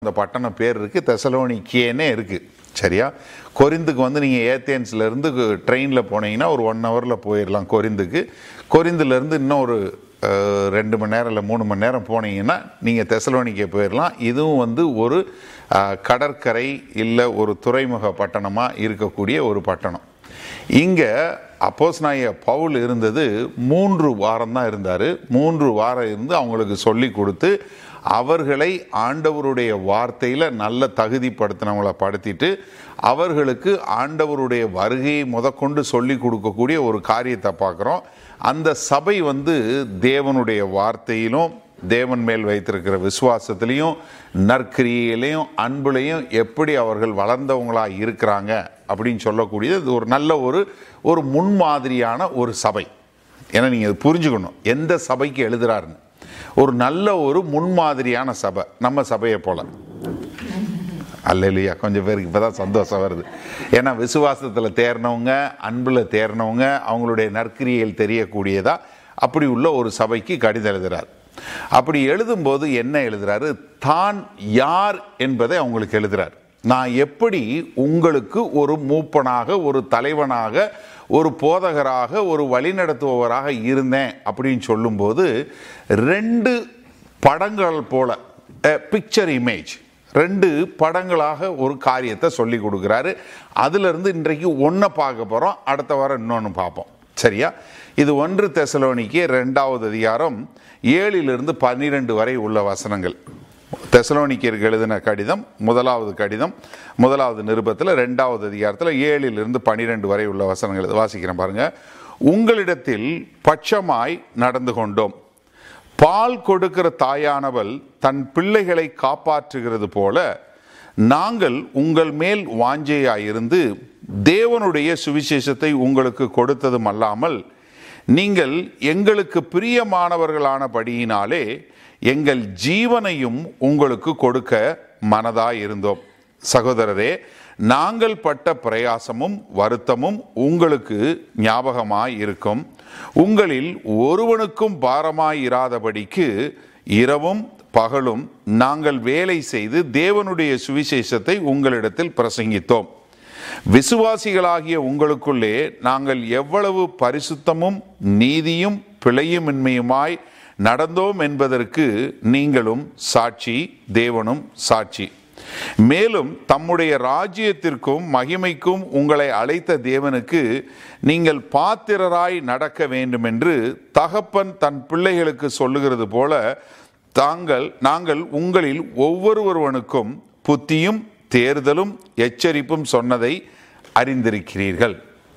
அந்த பட்டணம் பேர் இருக்குது, தெசலோனிக்கேன்னே இருக்குது. சரியா? கொரிந்துக்கு வந்து நீங்கள் ஏத்தேன்ஸ்லேருந்து ட்ரெயினில் போனீங்கன்னா ஒரு 1 ஹவரில் போயிடலாம் கொரிந்துக்கு. கொரிந்துலேருந்து இன்னும் ஒரு 2 மணி நேரம் இல்லை 3 மணி நேரம் போனீங்கன்னா நீங்கள் தெசலோனிக்கே போயிடலாம். இதுவும் வந்து ஒரு கடற்கரை இல்லை ஒரு துறைமுக பட்டணமாக இருக்கக்கூடிய ஒரு பட்டணம். இங்கே அப்போஸ்தலனாகிய பவுல் இருந்தது 3 வாரம் தான் இருந்தார். 3 வாரம் இருந்து அவங்களுக்கு சொல்லி கொடுத்து அவர்களை ஆண்டவருடைய வார்த்தையில் நல்ல தகுதிப்படுத்தினவங்களை படுத்திட்டு அவர்களுக்கு ஆண்டவருடைய வருகையை முதற்கொண்டு சொல்லி கொடுக்கக்கூடிய ஒரு காரியத்தை பார்க்குறோம். அந்த சபை வந்து தேவனுடைய வார்த்தையிலும் தேவன் மேல் வைத்திருக்கிற விசுவாசத்திலையும் நற்கிரியையிலையும் அன்புலையும் எப்படி அவர்கள் வளர்ந்தவங்களாக இருக்கிறாங்க அப்படின்னு சொல்லக்கூடியது இது ஒரு நல்ல ஒரு முன்மாதிரியான ஒரு சபை. ஏன்னா நீங்கள் புரிஞ்சுக்கணும் எந்த சபைக்கு எழுதுறாருன்னு. ஒரு நல்ல ஒரு முன்மாதிரியான சபை, நம்ம சபையை போல. அல்லேலூயா. கொஞ்சம் பேருக்கு இப்போ தான் சந்தோஷம் வருது. ஏன்னா விசுவாசத்தில் தேர்னவங்க, அன்பில் தேர்னவங்க, அவங்களுடைய நற்கிரியையில் தெரியக்கூடியதா அப்படி உள்ள ஒரு சபைக்கு கடிதம் எழுதுகிறார். அப்படி எழுதும்போது என்ன எழுதுறாரு? தான் யார் என்பதை அவங்களுக்கு எழுதுறார். நான் எப்படி உங்களுக்கு ஒரு மூப்பனாக, ஒரு தலைவனாக, ஒரு போதகராக, ஒரு வழிநடத்துபவராக இருந்தேன் அப்படின்னு சொல்லும்போது 2 படங்கள் போல, பிக்சர் இமேஜ், 2 படங்களாக ஒரு காரியத்தை சொல்லி கொடுக்குறாரு. அதிலிருந்து இன்றைக்கு ஒன்றை பார்க்க போகிறோம், அடுத்த வாரம் இன்னொன்று பார்ப்போம். சரியா? இது 1 தெசலோனிக்கே 2வது அதிகாரம் 7 - 12 வரை உள்ள வசனங்கள். தெசலோனிக்கேயருக்கு எழுதின கடிதம், 1வது கடிதம், 1வது நிருபத்தில் 2வது அதிகாரத்தில் 7 - 12 வரை உள்ள வசனங்கள் வாசிக்கிறேன் பாருங்க. உங்களிடத்தில் பட்சமாய் நடந்து கொண்டோம். பால் கொடுக்கிற தாயானவள் தன் பிள்ளைகளை காப்பாற்றுகிறது போல நாங்கள் உங்கள் மேல் வாஞ்சையாயிருந்து தேவனுடைய சுவிசேஷத்தை உங்களுக்கு கொடுத்ததும் அல்லாமல் நீங்கள் எங்களுக்கு பிரியமானவர்களானபடியினாலே எங்கள் ஜீவனையும் உங்களுக்கு கொடுக்க மனதாயிருந்தோம். சகோதரரே, நாங்கள் பட்ட பிரயாசமும் வருத்தமும் உங்களுக்கு ஞாபகமாய் இருக்கும். உங்களில் ஒருவனுக்கும் பாரமாயிராதபடிக்கு இரவும் பகலும் நாங்கள் வேலை செய்து தேவனுடைய சுவிசேஷத்தை உங்களிடத்தில் பிரசங்கித்தோம். விசுவாசிகளாகிய உங்களுக்குள்ளே நாங்கள் எவ்வளவு பரிசுத்தமும் நீதியும் பிழையுமின்மையுமாய் நடந்தோம் என்பதற்கு நீங்களும் சாட்சி, தேவனும் சாட்சி. மேலும் தம்முடைய ராஜ்யத்திற்கும் மகிமைக்கும் உங்களை அழைத்த தேவனுக்கு நீங்கள் பாத்திரராய் நடக்க வேண்டும் என்று தகப்பன் தன் பிள்ளைகளுக்கு சொல்லுகிறது போல நாங்கள் உங்களில் ஒவ்வொருவருவனுக்கும் புத்தியும் தேர்தலும் எச்சரிப்பும் சொன்னதை அறிந்திருக்கிறீர்கள்.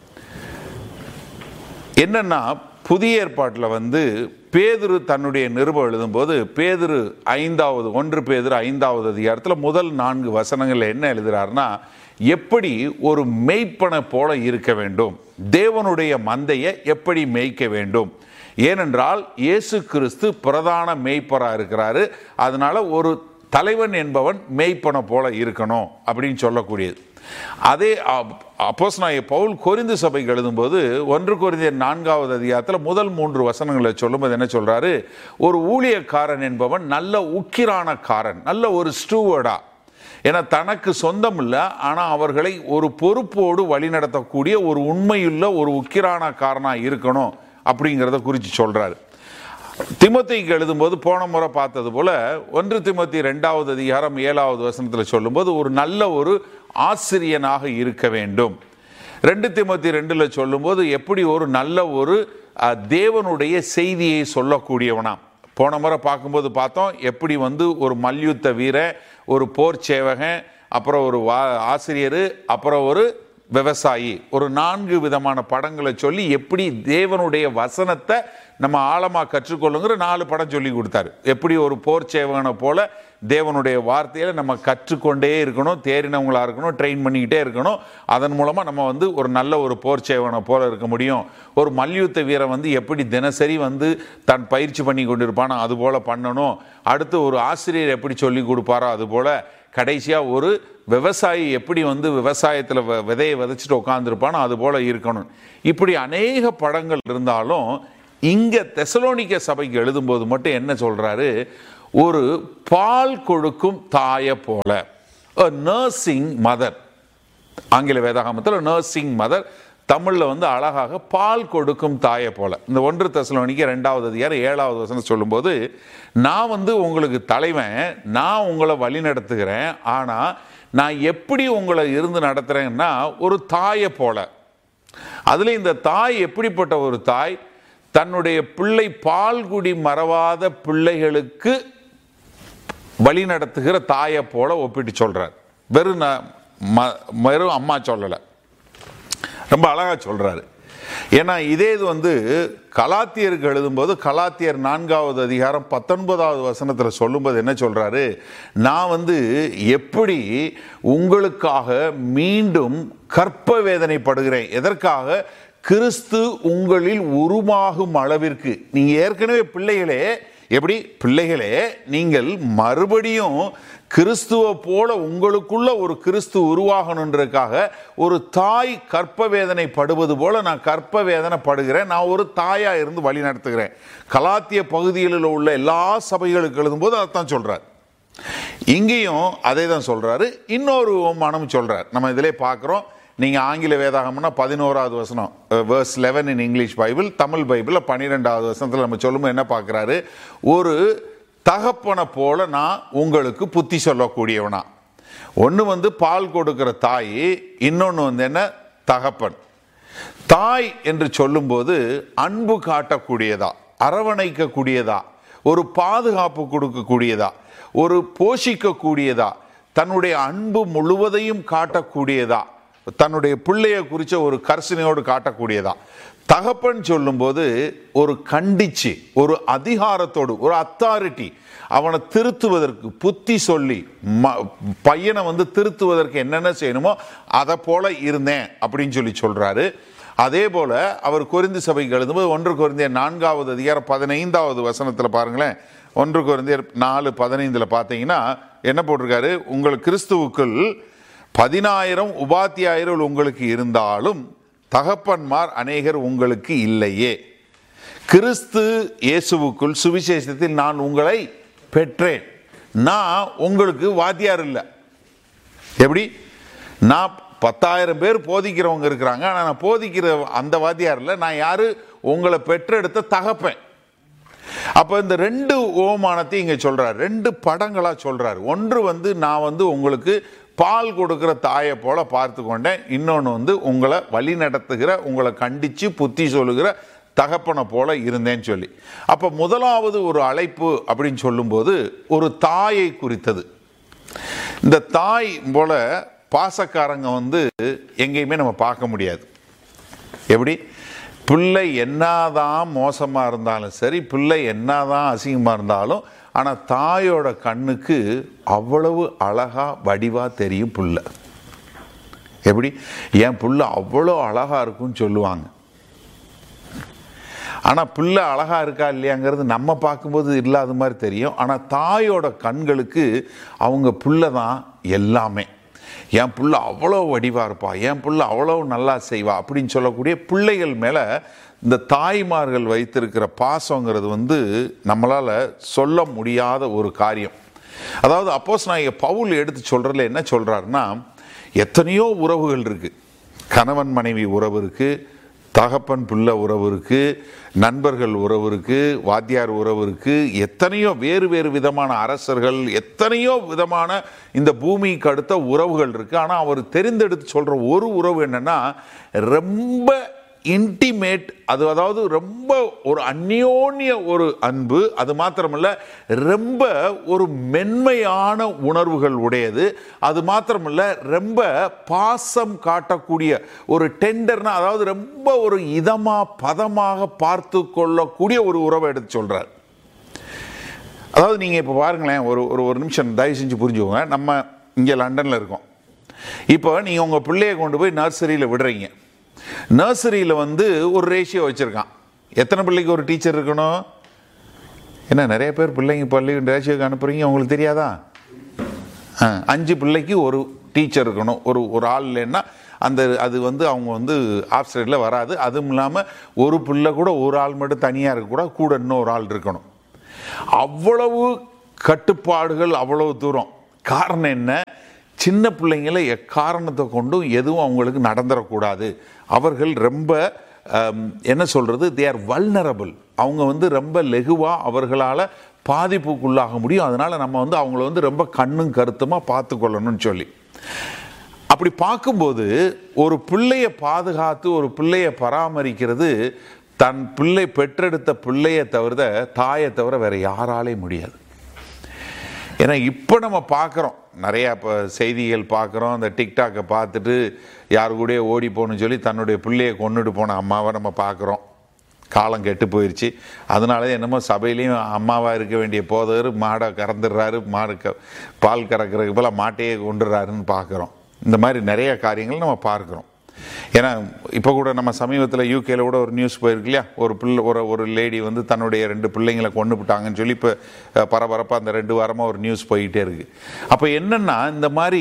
என்னன்னா, புதிய ஏற்பாட்டில் வந்து பேதுரு தன்னுடைய நிருபம் எழுதும்போது பேதுரு 1 பேதுரு 5வது அதிகாரத்தில் முதல் 4 வசனங்கள் என்ன எழுதுறாருன்னா, எப்படி ஒரு மேய்ப்பனை போல இருக்க வேண்டும், தேவனுடைய மந்தையை எப்படி மேய்க்க வேண்டும். ஏனென்றால் இயேசு கிறிஸ்து பிரதான மேய்ப்பராக இருக்கிறாரு. அதனால ஒரு தலைவன் என்பவன் மேய்ப்பனை போல இருக்கணும் அப்படின்னு சொல்லக்கூடியது. அதே அப்போஸ்தலனாகிய பவுல் கொரிந்து சபைக்கு எழுதும்போது 1 கொரிந்தியர் 4வது அதிகாரத்தில் முதல் 3 வசனங்களை சொல்லும்போது என்ன சொல்றாரு? ஒரு ஊழியக்காரன் என்பவன் நல்ல உக்கிரானக்காரன், நல்ல ஒரு ஸ்டூவர்டா. ஏன்னா தனக்கு சொந்தம் இல்லை, ஆனால் அவர்களை ஒரு பொறுப்போடு வழிநடத்தக்கூடிய ஒரு உண்மையுள்ள ஒரு உக்கிரானக்காரனாக இருக்கணும் அப்படிங்கிறத குறித்து சொல்றாரு. திமோத்தேயுக்கு எழுதும்போது போன முறை பார்த்தது போல 1 தீமோத்தேயு 2வது அதிகாரம் 7வது வசனத்தில் சொல்லும்போது ஒரு நல்ல ஒரு ஆசிரியனாக இருக்க வேண்டும். 2 தீமோத்தேயு 2ல் சொல்லும்போது எப்படி ஒரு நல்ல ஒரு தேவனுடைய செய்தியை சொல்லக்கூடியவனா. போன முறை பார்க்கும்போது பார்த்தோம் எப்படி வந்து ஒரு மல்யுத்த வீரன், ஒரு போர் சேவகன், அப்புறம் ஒரு ஆசிரியர், அப்புறம் ஒரு விவசாயி, ஒரு 4 விதமான படங்களை சொல்லி எப்படி தேவனுடைய வசனத்தை நம்ம ஆழமாக கற்றுக்கொள்ளுங்கிற 4 படம் சொல்லி கொடுத்தாரு. எப்படி ஒரு போர் சேவகனை போல தேவனுடைய வார்த்தையில் நம்ம கற்றுக்கொண்டே இருக்கணும், தேறினவங்களாக இருக்கணும், ட்ரெயின் பண்ணிக்கிட்டே இருக்கணும். அதன் மூலமாக நம்ம வந்து ஒரு நல்ல ஒரு போர் சேவகனை போல இருக்க முடியும். ஒரு மல்யுத்த வீரன் வந்து எப்படி தினசரி வந்து தன் பயிற்சி பண்ணி கொண்டிருப்பானோ அது போல பண்ணணும். அடுத்து ஒரு ஆசிரியர் எப்படி சொல்லி கொடுப்பாரோ அது போல, கடைசியாக ஒரு விவசாயி எப்படி வந்து விவசாயத்தில் விதையை விதைச்சிட்டு உட்காந்துருப்பானோ அது போல இருக்கணும். இப்படி அநேக படங்கள் இருந்தாலும் இங்கே தெசலோனிக்க சபைக்கு எழுதும்போது மட்டும் என்ன சொல்றாரு? ஒரு பால் கொடுக்கும் தாயை போல, நர்சிங் மதர். ஆங்கில வேதாகமத்தில் நர்சிங் மதர், தமிழில் வந்து அழகாக பால் கொடுக்கும் தாயை போல. இந்த 1 தெசலோனிக்கர் 2வது அதிகாரம் 7வது வசனம் சொல்லும்போது, நான் வந்து உங்களுக்கு தலைவன், நான் உங்களை வழி நடத்துகிறேன், ஆனால் நான் எப்படி உங்களை இருந்து நடத்துகிறேன்னா ஒரு தாயை போல. அதில் இந்த தாய் எப்படிப்பட்ட ஒரு தாய்? தன்னுடைய பிள்ளை பால்குடி மறவாத பிள்ளைகளுக்கு வழி நடத்துகிற தாயை போல ஒப்பிட்டு சொல்றார். வெறும் அம்மா சொல்லலை, ரொம்ப அழகா சொல்றாரு. ஏன்னா இதே இது வந்து கலாத்தியருக்கு எழுதும்போது கலாத்தியர் 4வது அதிகாரம் 19வது வசனத்தில் சொல்லும்போது என்ன சொல்றாரு? நான் வந்து எப்படி உங்களுக்காக மீண்டும் கற்ப வேதனைப்படுகிறேன். எதற்காக? கிறிஸ்து உங்களில் உருவாகும் அளவிற்கு. நீங்க ஏற்கனவே பிள்ளைகளே, எப்படி பிள்ளைகளே, நீங்கள் மறுபடியும் கிறிஸ்துவ போல உங்களுக்குள்ள ஒரு கிறிஸ்து உருவாகணுன்றதுக்காக ஒரு தாய் கற்ப வேதனை படுவது போல நான் கற்ப வேதனை படுகிறேன். நான் ஒரு தாயா இருந்து வழி நடத்துகிறேன். கலாத்திய பகுதிகளில் உள்ள எல்லா சபைகளுக்கு எழுதும்போது அதைத்தான் சொல்றார். இங்கேயும் அதே தான் சொல்றாரு. இன்னொரு ஓமானம் சொல்றார். நம்ம இதிலே பார்க்கிறோம். நீங்க ஆங்கில வேதாகம்னா 11வது வசனம், verse 11 in English Bible, Tamil பைபிள்ல 12வது வசனத்தில் நம்ம சொல்லும்போது என்ன பார்க்கிறாரு? ஒரு தகப்பனை போல நான் உங்களுக்கு புத்தி சொல்லக்கூடியவனா. ஒன்று வந்து பால் கொடுக்கிற தாய், இன்னொன்று வந்து என்ன? தகப்பன். தாய் என்று சொல்லும்போது அன்பு காட்டக்கூடியதா, அரவணைக்கக்கூடியதா, ஒரு பாதுகாப்பு கொடுக்கக்கூடியதா, ஒரு போஷிக்கக்கூடியதா, தன்னுடைய அன்பு முழுவதையும் காட்டக்கூடியதா, தன்னுடைய பிள்ளைய குறித்த ஒரு கர்சனையோடு காட்டக்கூடியதா. தகப்பன் சொல்லும்போது ஒரு கண்டிச்சு, ஒரு அதிகாரத்தோடு, ஒரு அத்தாரிட்டி, அவனை திருத்துவதற்கு புத்தி சொல்லி பையனை வந்து திருத்துவதற்கு என்னென்ன செய்யணுமோ அதை போல இருந்தேன் அப்படின்னு சொல்லி சொல்றாரு. அதே போல அவர் கொரிந்து சபைக்கு எழுதும்போது 1 கொரிந்தியர் 4வது அதிகாரம் 15வது வசனத்தில் பாருங்களேன். 1 கொரிந்தியர் 4:15 பார்த்தீங்கன்னா என்ன போட்டிருக்காரு? உங்கள் கிறிஸ்துவுக்குள் 10,000 உபாத்தியாயர்கள் உங்களுக்கு இருந்தாலும் தகப்பன்மார் அநேகர் உங்களுக்கு இல்லையே. கிறிஸ்து இயேசுவுக்குள் சுவிசேஷத்தில் நான் உங்களை பெற்றேன். நான் உங்களுக்கு வாத்தியார் இல்லை. எப்படி? நான் 10,000 பேர் போதிக்கிறவங்க இருக்கிறாங்க, ஆனால் நான் போதிக்கிற அந்த வாத்தியார் இல்லை. நான் யாரு? உங்களை பெற்றெடுத்த தகப்பேன். அப்போ இந்த 2 ஓமானத்தையும் இங்கே சொல்றாரு, 2 படங்களா சொல்றாரு. ஒன்று வந்து நான் வந்து உங்களுக்கு பால் கொடுக்கிற தாயை போல பார்த்து கொண்டேன், இன்னொன்று வந்து உங்களை வழி நடத்துகிற, உங்களை கண்டிச்சு புத்தி சொல்லுகிற தகப்பனை போல இருந்தேன்னு சொல்லி. அப்போ முதலாவது ஒரு அழைப்பு அப்படின்னு சொல்லும்போது ஒரு தாயை குறித்தது. இந்த தாய் போல பாசக்காரங்க வந்து எங்கேயுமே நம்ம பார்க்க முடியாது. எப்படி? பிள்ளை என்னதான் மோசமாக இருந்தாலும் சரி, பிள்ளை என்னதான் அசிங்கமாக இருந்தாலும், ஆனால் தாயோட கண்ணுக்கு அவ்வளவு அழகா வடிவா தெரியும் புள்ள. எப்படி? என் புள்ள அவ்வளோ அழகா இருக்குன்னு சொல்லுவாங்க. ஆனால் பிள்ளை அழகா இருக்கா இல்லையாங்கிறது நம்ம பார்க்கும்போது இல்லாத மாதிரி தெரியும். ஆனால் தாயோட கண்களுக்கு அவங்க பிள்ளை தான் எல்லாமே. என் புள்ள அவ்வளோ வடிவாக இருப்பா, என் புள்ள அவ்வளோ நல்லா செய்வா அப்படின்னு சொல்லக்கூடிய பிள்ளைகள் மேலே இந்த தாய்மார்கள் வைத்திருக்கிற பாசங்கிறது வந்து நம்மளால் சொல்ல முடியாத ஒரு காரியம். அதாவது அப்போஸ்தலனாகிய பவுல் எடுத்து சொல்கிறதுல என்ன சொல்கிறாருன்னா, எத்தனையோ உறவுகள் இருக்குது. கணவன் மனைவி உறவு இருக்குது, தகப்பன் பிள்ளை உறவு இருக்குது, நண்பர்கள் உறவு இருக்குது, வாத்தியார் உறவு இருக்குது, எத்தனையோ வேறு வேறு விதமான அரசர்கள், எத்தனையோ விதமான இந்த பூமிக்கு அடுத்த உறவுகள் இருக்குது. ஆனால் அவர் தெரிந்தெடுத்து சொல்கிற ஒரு உறவு என்னென்னா, ரொம்ப இன்டிமேட், அதாவது ரொம்ப ஒரு அந்யோன்ய ஒரு அன்பு. அது மாத்திரமல்ல, ரொம்ப ஒரு மென்மையான உணர்வுகள் உடையது. அது மாத்திரமல்ல, ரொம்ப பாசம் காட்டக்கூடிய ஒரு டெண்டர்னா, அதாவது ரொம்ப ஒரு இதமாக பதமாக பார்த்து கொள்ளக்கூடிய ஒரு உறவை எடுத்து சொல்றார். அதாவது நீங்கள் இப்போ பாருங்களேன், ஒரு நிமிஷம் தயவு செஞ்சு புரிஞ்சுக்கோங்க. நம்ம இங்கே லண்டனில் இருக்கோம். இப்போ நீங்கள் உங்கள் பிள்ளையை கொண்டு போய் நர்சரியில் விடுறீங்க. நர்சரியில் வந்து ஒரு ரேஷியோ வச்சுருக்கான். எத்தனை பிள்ளைக்கு ஒரு டீச்சர் இருக்கணும்? என்ன நிறைய பேர் பிள்ளைங்க பள்ளி ரேஷியோக்கு அனுப்புகிறீங்க, உங்களுக்கு தெரியாதா? 5 பிள்ளைக்கு ஒரு டீச்சர் இருக்கணும். ஒரு ஆள் இல்லைன்னா அது வந்து அவங்க வந்து ஆப்சைடில் வராது. அதுவும் இல்லாமல் ஒரு பிள்ளை கூட ஒரு ஆள் மட்டும் தனியாக இருக்கக்கூடாது, கூட இன்னும் ஒரு ஆள் இருக்கணும். அவ்வளவு கட்டுப்பாடுகள் அவ்வளவு தூரம். காரணம் என்ன? சின்ன பிள்ளைங்களை எக்காரணத்தை கொண்டும் எதுவும் அவங்களுக்கு நடந்துடக்கூடாது. அவர்கள் ரொம்ப என்ன சொல்கிறது, தே ஆர் வல்னரபிள். அவங்க வந்து ரொம்ப லெகுவாக அவர்களால் பாதிப்புக்குள்ளாக முடியும். அதனால் நம்ம வந்து அவங்கள வந்து ரொம்ப கண்ணும் கருத்துமாக பார்த்து கொள்ளணும்னு சொல்லி, அப்படி பார்க்கும்போது ஒரு பிள்ளையை பாதுகாத்து ஒரு பிள்ளையை பராமரிக்கிறது தன் பிள்ளை பெற்றெடுத்த பிள்ளையை தவிர, தாயை தவிர வேற யாராலையும் முடியாது. ஏன்னா இப்போ நம்ம பார்க்குறோம், நிறையா இப்போ செய்திகள் பார்க்குறோம், அந்த டிக்டாக்கை பார்த்துட்டு யாரு கூட ஓடி போகணும்னு சொல்லி தன்னுடைய பிள்ளையை கொண்டுட்டு போன அம்மாவை நம்ம பார்க்குறோம். காலம் கெட்டு போயிடுச்சு. அதனால என்னமோ சபையிலையும் அம்மாவாக இருக்க வேண்டிய போதவர் மாடை கறந்துடுறாரு, பால் கறக்கிறதுக்கு போல் மாட்டையே கொண்டுடுறாருன்னு பார்க்குறோம். இந்த மாதிரி நிறைய காரியங்கள் நம்ம பார்க்குறோம். ஏன்னா இப்போ கூட நம்ம சமீபத்தில் யூகேல கூட ஒரு நியூஸ் போயிருக்கு இல்லையா, ஒரு லேடி வந்து தன்னுடைய 2 பிள்ளைங்களை கொண்டு விட்டாங்கன்னு சொல்லி இப்போ பரபரப்பாக அந்த 2 வாரமாக ஒரு நியூஸ் போய்கிட்டே இருக்குது. அப்போ என்னென்னா, இந்த மாதிரி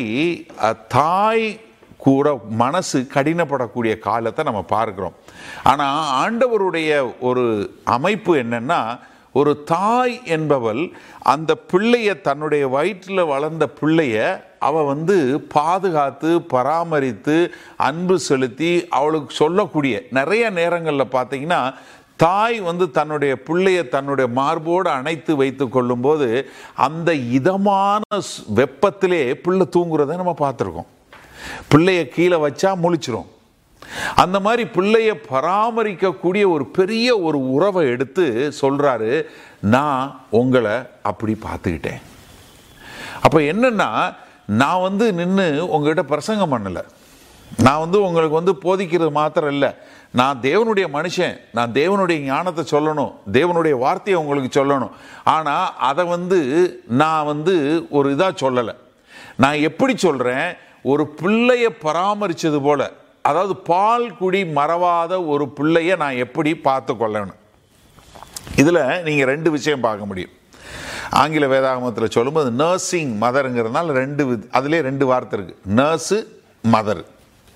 தாய் கூட மனசு கடினப்படக்கூடிய காலத்தை நம்ம பார்க்குறோம். ஆனால் ஆண்டவருடைய ஒரு அமைப்பு என்னென்னா, ஒரு தாய் என்பவள் அந்த பிள்ளையை, தன்னுடைய வயிற்றில் வளர்ந்த பிள்ளைய அவள் வந்து பாதுகாத்து பராமரித்து அன்பு செலுத்தி அவளுக்கு சொல்லக்கூடிய நிறைய நேரங்களில் பார்த்தீங்கன்னா, தாய் வந்து தன்னுடைய பிள்ளையை தன்னுடைய மார்போடு அணைத்து வைத்து கொள்ளும்போது அந்த இதமான வெப்பத்திலே பிள்ளை தூங்குறதை நம்ம பார்த்துருக்கோம். பிள்ளைய கீழே வச்சா முழிச்சிரும். அந்த மாதிரி பிள்ளைய பராமரிக்கக்கூடிய ஒரு பெரிய ஒரு உறவை எடுத்து சொல்றாரு, நான் உங்களை அப்படி பார்த்துக்கிட்டேன். அப்போ என்னன்னா, நான் வந்து நின்று உங்ககிட்ட பிரசங்கம் பண்ணலை, நான் வந்து உங்களுக்கு வந்து போதிக்கிறது மாத்திரம் இல்லை, நான் தேவனுடைய மனுஷன், நான் தேவனுடைய ஞானத்தை சொல்லணும், தேவனுடைய வார்த்தையை உங்களுக்கு சொல்லணும். ஆனால் அதை வந்து நான் வந்து ஒரு இதாக சொல்லலை. நான் எப்படி சொல்கிறேன், ஒரு பிள்ளையை பராமரித்தது போல, அதாவது பால் குடி மறவாத ஒரு பிள்ளையை நான் எப்படி பார்த்து கொள்ளணும். இதில் நீங்கள் 2 விஷயம் பார்க்க முடியும். ஆங்கில வேதாகமத்தில் சொல்லும்போது நர்சிங் மதருங்கிறதுனால அதிலே 2 வார்த்தை இருக்குது, நர்ஸு மதர்.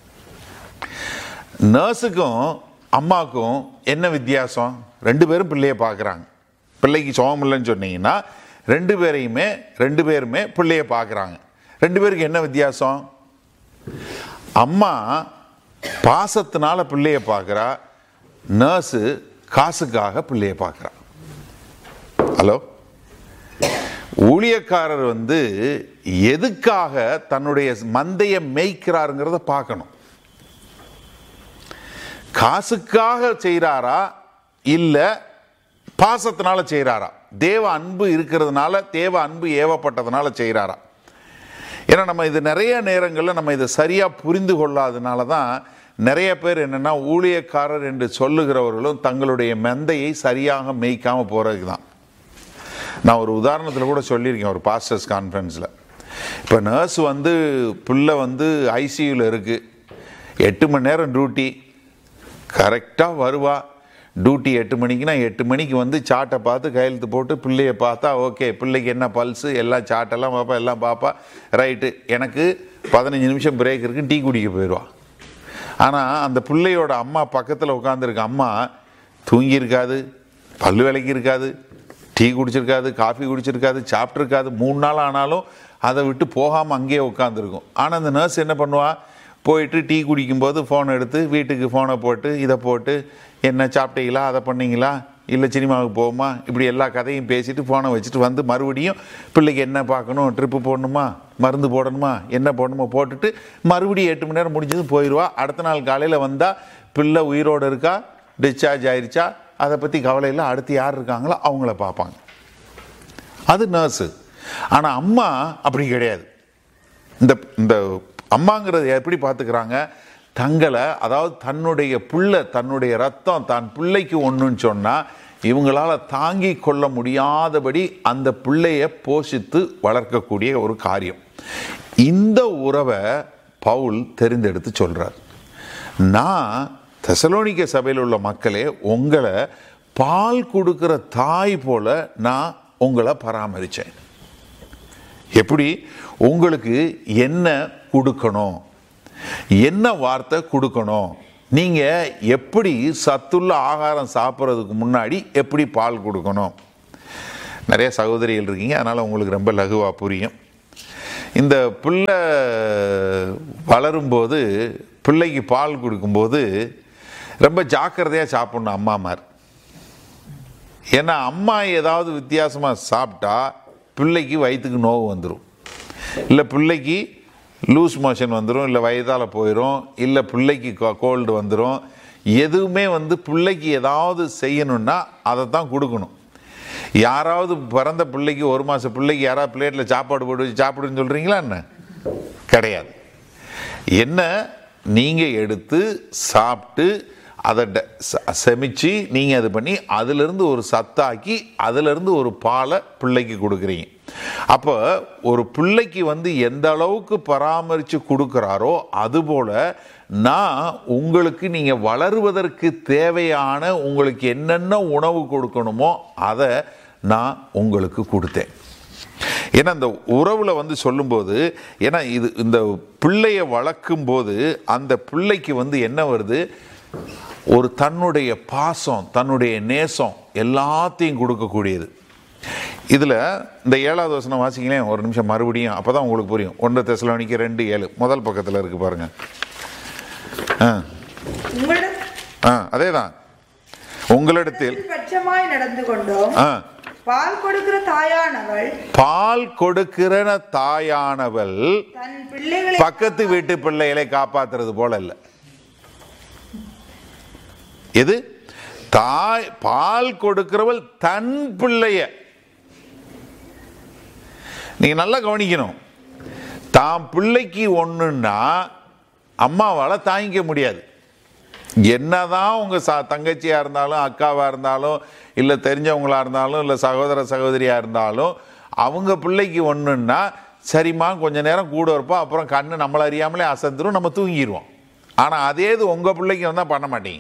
நர்ஸுக்கும் அம்மாவுக்கும் என்ன வித்தியாசம்? 2 பேரும் பிள்ளையை பார்க்குறாங்க. பிள்ளைக்கு சுகம் இல்லைன்னு சொன்னீங்கன்னா 2 பேருமே பிள்ளையை பார்க்குறாங்க. 2 பேருக்கு என்ன வித்தியாசம்? அம்மா பாசத்தினால பிள்ளையை பார்க்குறா, நர்ஸு காசுக்காக பிள்ளையை பார்க்குறா. ஹலோ, ஊழியக்காரர் வந்து எதுக்காக தன்னுடைய மந்தையை மேய்க்கிறாருங்கிறத பார்க்கணும். காசுக்காக செய்கிறாரா இல்லை பாசத்தினால செய்கிறாரா? தேவ அன்பு இருக்கிறதுனால, தேவ அன்பு ஏவப்பட்டதுனால செய்கிறாரா? ஏன்னா நம்ம இது நிறைய நேரங்களில் நம்ம இதை சரியாக புரிந்து கொள்ளாதனால தான் நிறைய பேர் என்னென்னா, ஊழியக்காரர் என்று சொல்லுகிறவர்களும் தங்களுடைய மந்தையை சரியாக மேய்க்காமல் போகிறதுக்கு தான். நான் ஒரு உதாரணத்தில் கூட சொல்லியிருக்கேன் ஒரு பாஸ்டர்ஸ் கான்ஃபரன்ஸில். இப்போ நர்ஸ் வந்து பிள்ளை வந்து ஐசியூவில் இருக்குது, 8 மணி நேரம் டியூட்டி, கரெக்டாக வருவா. டியூட்டி 8 மணிக்குனா 8 மணிக்கு வந்து சாட்டை பார்த்து கையெழுத்து போட்டு பிள்ளையை பார்த்தா ஓகே, பிள்ளைக்கு என்ன பல்ஸு எல்லாம் சாட்டெல்லாம் பார்ப்பா, எல்லாம் பார்ப்பா, ரைட்டு, எனக்கு 15 நிமிஷம் பிரேக் இருக்குன்னு டீ குடிக்க போயிடுவா. ஆனால் அந்த பிள்ளையோட அம்மா பக்கத்தில் உட்காந்துருக்க அம்மா தூங்கியிருக்காது, பல்லு விளக்கியிருக்காது, டீ குடிச்சிருக்காது, காஃபி குடிச்சிருக்காது, சாப்பிட்ருக்காது. 3 நாள் ஆனாலும் அதை விட்டு போகாமல் அங்கேயே உட்காந்துருக்கும். ஆனால் அந்த நர்ஸ் என்ன பண்ணுவா, போயிட்டு டீ குடிக்கும்போது ஃபோன் எடுத்து வீட்டுக்கு ஃபோனை போட்டு இதை போட்டு, என்ன சாப்பிட்டீங்களா, அதை பண்ணிங்களா, இல்லை சினிமாவுக்கு போகுமா, இப்படி எல்லா கதையும் பேசிட்டு ஃபோனை வச்சுட்டு வந்து மறுபடியும் பிள்ளைக்கு என்ன பார்க்கணும், ட்ரிப்பு போடணுமா, மருந்து போடணுமா, என்ன போடணுமோ போட்டுட்டு மறுபடியும் 8 மணி நேரம் முடிஞ்சதும் போயிடுவா. அடுத்த நாள் காலையில் வந்தால் பிள்ளை உயிரோடு இருக்கா, டிஸ்சார்ஜ் ஆயிடுச்சா, அதை பற்றி கவலை இல்லை, அடுத்து யார் இருக்காங்களோ அவங்கள பார்ப்பாங்க. அது நர்ஸு. ஆனால் அம்மா அப்படி கிடையாது. இந்த அம்மாங்கிறது எப்படி பார்த்துக்கிறாங்க, தங்களை, அதாவது தன்னுடைய பிள்ளை, தன்னுடைய ரத்தம் தான் பிள்ளைக்கு ஒன்றுன்னு சொன்னால் இவங்களால் தாங்கி கொள்ள முடியாதபடி அந்த பிள்ளையை போஷித்து வளர்க்கக்கூடிய ஒரு காரியம். இந்த உறவை பவுல் தெரிந்தெடுத்து சொல்கிறார். நான் தெசலோனிக்க சபையில் உள்ள மக்களே, உங்களை பால் கொடுக்கிற தாய் போல நான் உங்களை பராமரித்தேன். எப்படி? உங்களுக்கு என்ன கொடுக்கணும், என்ன வார்த்தை கொடுக்கணும், நீங்கள் எப்படி சத்துள்ள ஆகாரம் சாப்பிட்றதுக்கு முன்னாடி எப்படி பால் கொடுக்கணும். நிறைய சகோதரிகள் இருக்கீங்க, அதனால் உங்களுக்கு ரொம்ப லகுவாக புரியும். இந்த பிள்ளை வளரும்போது பிள்ளைக்கு பால் கொடுக்கும்போது ரொம்ப ஜாக்கிரதையாக சாப்பிட்ணும் அம்மாமார். ஏன்னா அம்மா ஏதாவது வித்தியாசமாக சாப்பிட்டா பிள்ளைக்கு வயிற்றுக்கு நோவு வந்துடும், இல்லை பிள்ளைக்கு லூஸ் மோஷன் வந்துடும், இல்லை வயதால் போயிடும், இல்லை பிள்ளைக்கு கோல்டு வந்துடும். எதுவுமே பிள்ளைக்கு ஏதாவது செய்யணுன்னா அதை தான் கொடுக்கணும். யாராவது பிறந்த பிள்ளைக்கு 1 மாத பிள்ளைக்கு யாராவது பிளேட்டில் சாப்பாடு போட்டு வச்சு சாப்பிடுன்னு சொல்கிறீங்களா? என்ன கிடையாது. என்ன நீங்கள் எடுத்து சாப்பிட்டு அதை செமிச்சு நீங்கள் அது பண்ணி அதிலிருந்து ஒரு சத்தாக்கி அதிலிருந்து ஒரு பாலை பிள்ளைக்கு கொடுக்குறீங்க. அப்போ ஒரு பிள்ளைக்கு எந்த அளவுக்கு பராமரித்து கொடுக்குறாரோ அதுபோல் நான் உங்களுக்கு நீங்கள் வளருவதற்கு தேவையான உங்களுக்கு என்னென்ன உணவு கொடுக்கணுமோ அதை நான் உங்களுக்கு கொடுத்தேன். ஏன்னா இந்த உறவில் சொல்லும்போது, ஏன்னா இது இந்த பிள்ளையை வளர்க்கும் போது அந்த பிள்ளைக்கு என்ன வருது, ஒரு தன்னுடைய பாசம் தன்னுடைய நேசம் எல்லாத்தையும் கொடுக்கக்கூடியது. இதில் இந்த 7வது வசனம் வாசிங்களேன் ஒரு நிமிஷம் மறுபடியும், அப்போ தான் உங்களுக்கு புரியும். 1 தெசலோனிக்கர் 2:7 முதல் பக்கத்தில் இருக்கு பாருங்க. அதேதான், உங்களிடத்தில் நடந்து கொண்டோம். பால் கொடுக்கிற தாயானவள் பக்கத்து வீட்டு பிள்ளைகளை காப்பாத்துறது போல இல்ல. எது? பால் கொடுக்கிறவள் தன் பிள்ளைய. நீங்க நல்லா கவனிக்கணும். தாம் பிள்ளைக்கு ஒண்ணுன்னா அம்மாவால தாங்கிக்க முடியாது. என்னதான் உங்க தங்கச்சியா இருந்தாலும் அக்காவா இருந்தாலும் இல்லை தெரிஞ்சவங்களா இருந்தாலும் இல்லை சகோதர சகோதரியா இருந்தாலும் அவங்க பிள்ளைக்கு ஒன்றுன்னா சரிம்மா கொஞ்ச நேரம் கூட இருப்போம், அப்புறம் கண்ணு நம்மளை அறியாமலே அசந்துரும், நம்ம தூங்கிடுவோம். ஆனால் அதே இது உங்கள் பிள்ளைக்கு வந்தால் பண்ண மாட்டீங்க.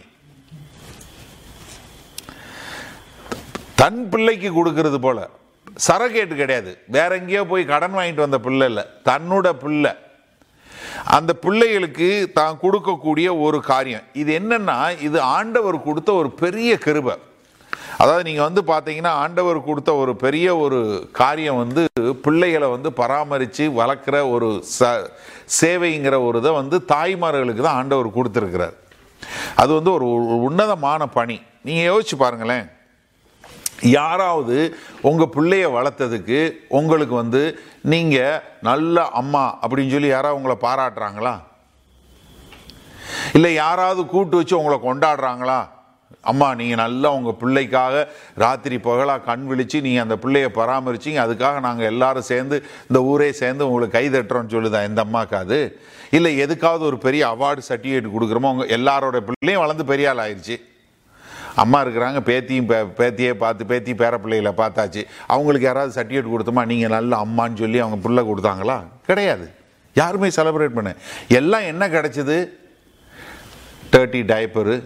தன் பிள்ளைக்கு கொடுக்கறது போல சரக்கேட்டு கிடையாது. வேற எங்கேயோ போய் கடன் வாங்கிட்டு வந்த பிள்ளை இல்லை, தன்னோட பிள்ளை. அந்த பிள்ளைகளுக்கு தான் கொடுக்கக்கூடிய ஒரு காரியம் இது என்னன்னா, இது ஆண்டவர் கொடுத்த ஒரு பெரிய கிருபை. அதாவது நீங்க பார்த்தீங்கன்னா ஆண்டவர் கொடுத்த ஒரு பெரிய ஒரு காரியம் பிள்ளைகளை பராமரித்து வளர்க்குற ஒரு சேவைங்கிற ஒரு இதை தாய்மார்களுக்கு தான் ஆண்டவர் கொடுத்துருக்கிறார். அது ஒரு உன்னதமான பணி. நீங்கள் யோசிச்சு பாருங்களேன், யாராவது உங்கள் பிள்ளைய வளர்த்ததுக்கு உங்களுக்கு நீங்கள் நல்ல அம்மா அப்படின்னு சொல்லி யாராவது உங்களை பாராட்டுறாங்களா? இல்லை யாராவது கூட்டு வச்சு உங்களை கொண்டாடுறாங்களா? அம்மா நீங்கள் நல்லா உங்கள் பிள்ளைக்காக ராத்திரி பகலாக கண் விழித்து நீங்கள் அந்த பிள்ளையை பராமரிச்சிங்க, அதுக்காக நாங்கள் எல்லாரும் சேர்ந்து இந்த ஊரே சேர்ந்து உங்களுக்கு கை தட்டுறோன்னு சொல்லுதான் எந்த அம்மாக்காது? இல்லை எதுக்காவது ஒரு பெரிய அவார்டு சர்டிஃபிகேட் கொடுக்குறோமோ? உங்கள் எல்லாரோட பிள்ளையும் வளர்ந்து பெரிய ஆள் ஆயிடுச்சு, அம்மா இருக்கிறாங்க, பேத்தியே பார்த்து பேத்தி பேர பிள்ளைகளை பார்த்தாச்சு, அவங்களுக்கு யாராவது சர்டிஃபிகேட் கொடுத்தோமா நீங்கள் நல்ல அம்மான்னு சொல்லி அவங்க பிள்ளை கொடுத்தாங்களா? கிடையாது. யாருமே செலிப்ரேட் பண்ண. எல்லாம் என்ன கிடைச்சது? டர்ட்டி டைப்பரு,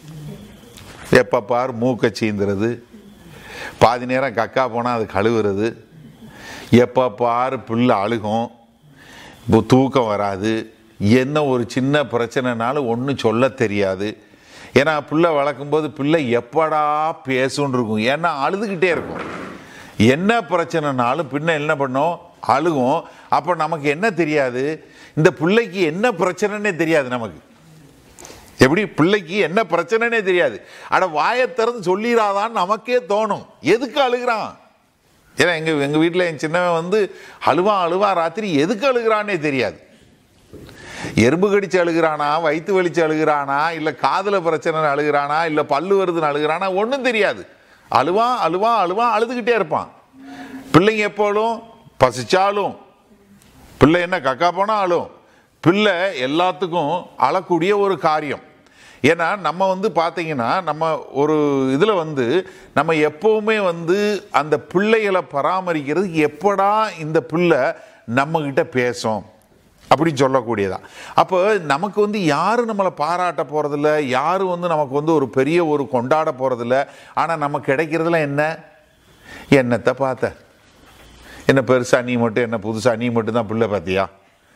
எப்போ பார் மூக்கை சீந்துறது, பாதி நேரம் கக்கா போனால் அது கழுவுறது, எப்போ பார் பிள்ளை அழுகும், தூக்கம் வராது, என்ன ஒரு சின்ன பிரச்சனைனாலும் ஒன்றும் சொல்ல தெரியாது. ஏன்னா பிள்ளை வளர்க்கும்போது பிள்ளை எப்படா பேசுன்னு இருக்கும், ஏன்னா அழுதுகிட்டே இருக்கும். என்ன பிரச்சனைனாலும் பின்ன என்ன பண்ணோம்? அழுகும். அப்போ நமக்கு என்ன தெரியாது, இந்த பிள்ளைக்கு என்ன பிரச்சனைன்னே தெரியாது. நமக்கு எப்படி பிள்ளைக்கு என்ன பிரச்சனைனே தெரியாது. அட வாயை திறந்து சொல்லிடாதான்னு நமக்கே தோணும். எதுக்கு அழுகிறான்? ஏன்னா எங்கள் வீட்டில் என் சின்னவன் அழுவான் ராத்திரி, எதுக்கு அழுகிறானே தெரியாது. எறும்பு கடிச்சு அழுகிறானா, வயிற்று வலிச்சு அழுகிறானா, இல்லை காதில் பிரச்சனை அழுகிறானா, இல்லை பல்லு வருதுன்னு அழுகிறானா, ஒன்றும் தெரியாது. அழுவான் அழுதுகிட்டே இருப்பான். பிள்ளைங்க எப்போலும் பசிச்சாலும், பிள்ளை என்ன கக்கா போனால் அழும். பிள்ளை எல்லாத்துக்கும் அழக்கூடிய ஒரு காரியம். ஏன்னா நம்ம பார்த்தீங்கன்னா நம்ம ஒரு இதில் நம்ம எப்போவுமே அந்த பிள்ளைகளை பராமரிக்கிறது, எப்படா இந்த பிள்ளை நம்மக்கிட்ட பேசும் அப்படின்னு சொல்லக்கூடியதான். அப்போ நமக்கு யாரும் நம்மளை பாராட்ட போகிறதில்ல, யாரும் நமக்கு ஒரு பெரிய ஒரு கொண்டாட போகிறதில்ல. ஆனால் நமக்கு கிடைக்கிறதுல என்னத்தை பார்த்த, என்ன பெருசா நீ மட்டும், என்ன புதுசா நீ மட்டும் தான் பிள்ளை பார்த்தியா?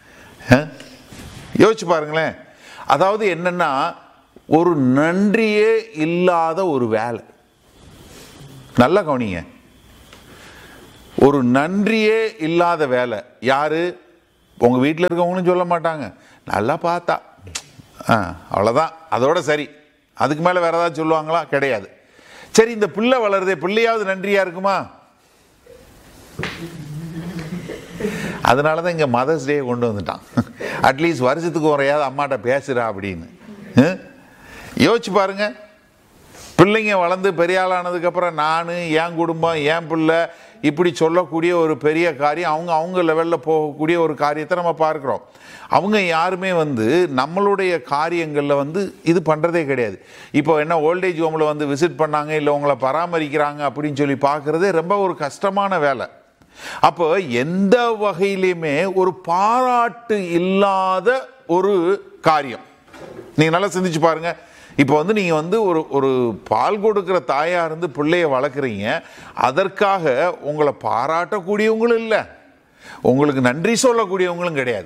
யோசிச்சு பாருங்களேன். அதாவது என்னன்னா, ஒரு நன்றியே இல்லாத ஒரு வேலை. நல்லா கவனிங்க. ஒரு நன்றியே இல்லாத வேலை. யாரு? உங்க வீட்டில் இருக்கவங்களும் சொல்ல மாட்டாங்க, நல்லா பார்த்தா அவ்வளோதான், அதோட சரி. அதுக்கு மேலே வேற ஏதாவது சொல்லுவாங்களா? கிடையாது. சரி, இந்த பிள்ளை வளருதே, பிள்ளையாவது நன்றியா இருக்குமா? அதனால தான் இங்கே மதர்ஸ் டே கொண்டு வந்துட்டான். அட்லீஸ்ட் வருஷத்துக்கு ஒரையாவது அம்மாட்ட பேசுறா அப்படின்னு. யோசிச்சு பாருங்க. பிள்ளைங்க வளர்ந்து பெரிய ஆளானதுக்கப்புறம் நான், என் குடும்பம், என் பிள்ளை இப்படி சொல்லக்கூடிய ஒரு பெரிய காரியம், அவங்க லெவலில் போகக்கூடிய ஒரு காரியத்தை நம்ம பார்க்குறோம். அவங்க யாருமே நம்மளுடைய காரியங்களில் இது பண்ணுறதே கிடையாது. இப்போ என்ன ஓல்டேஜ் ஹோமில் விசிட் பண்ணாங்க, இல்லை உங்களை பராமரிக்கிறாங்க அப்படின்னு சொல்லி பார்க்குறதே ரொம்ப ஒரு கஷ்டமான வேலை. அப்போ எந்த வகையிலுமே ஒரு பாராட்டு இல்லாத ஒரு காரியம். நீங்கள் நல்லா சிந்திச்சு பாருங்க. இப்போ நீங்க ஒரு பால் கொடுக்கிற தாயா இருந்து பிள்ளைய வளர்க்குறீங்க. அதற்காக உங்களை பாராட்டக்கூடியவங்களும் இல்லை, உங்களுக்கு நன்றி சொல்லக்கூடியவங்களும் கிடையாது.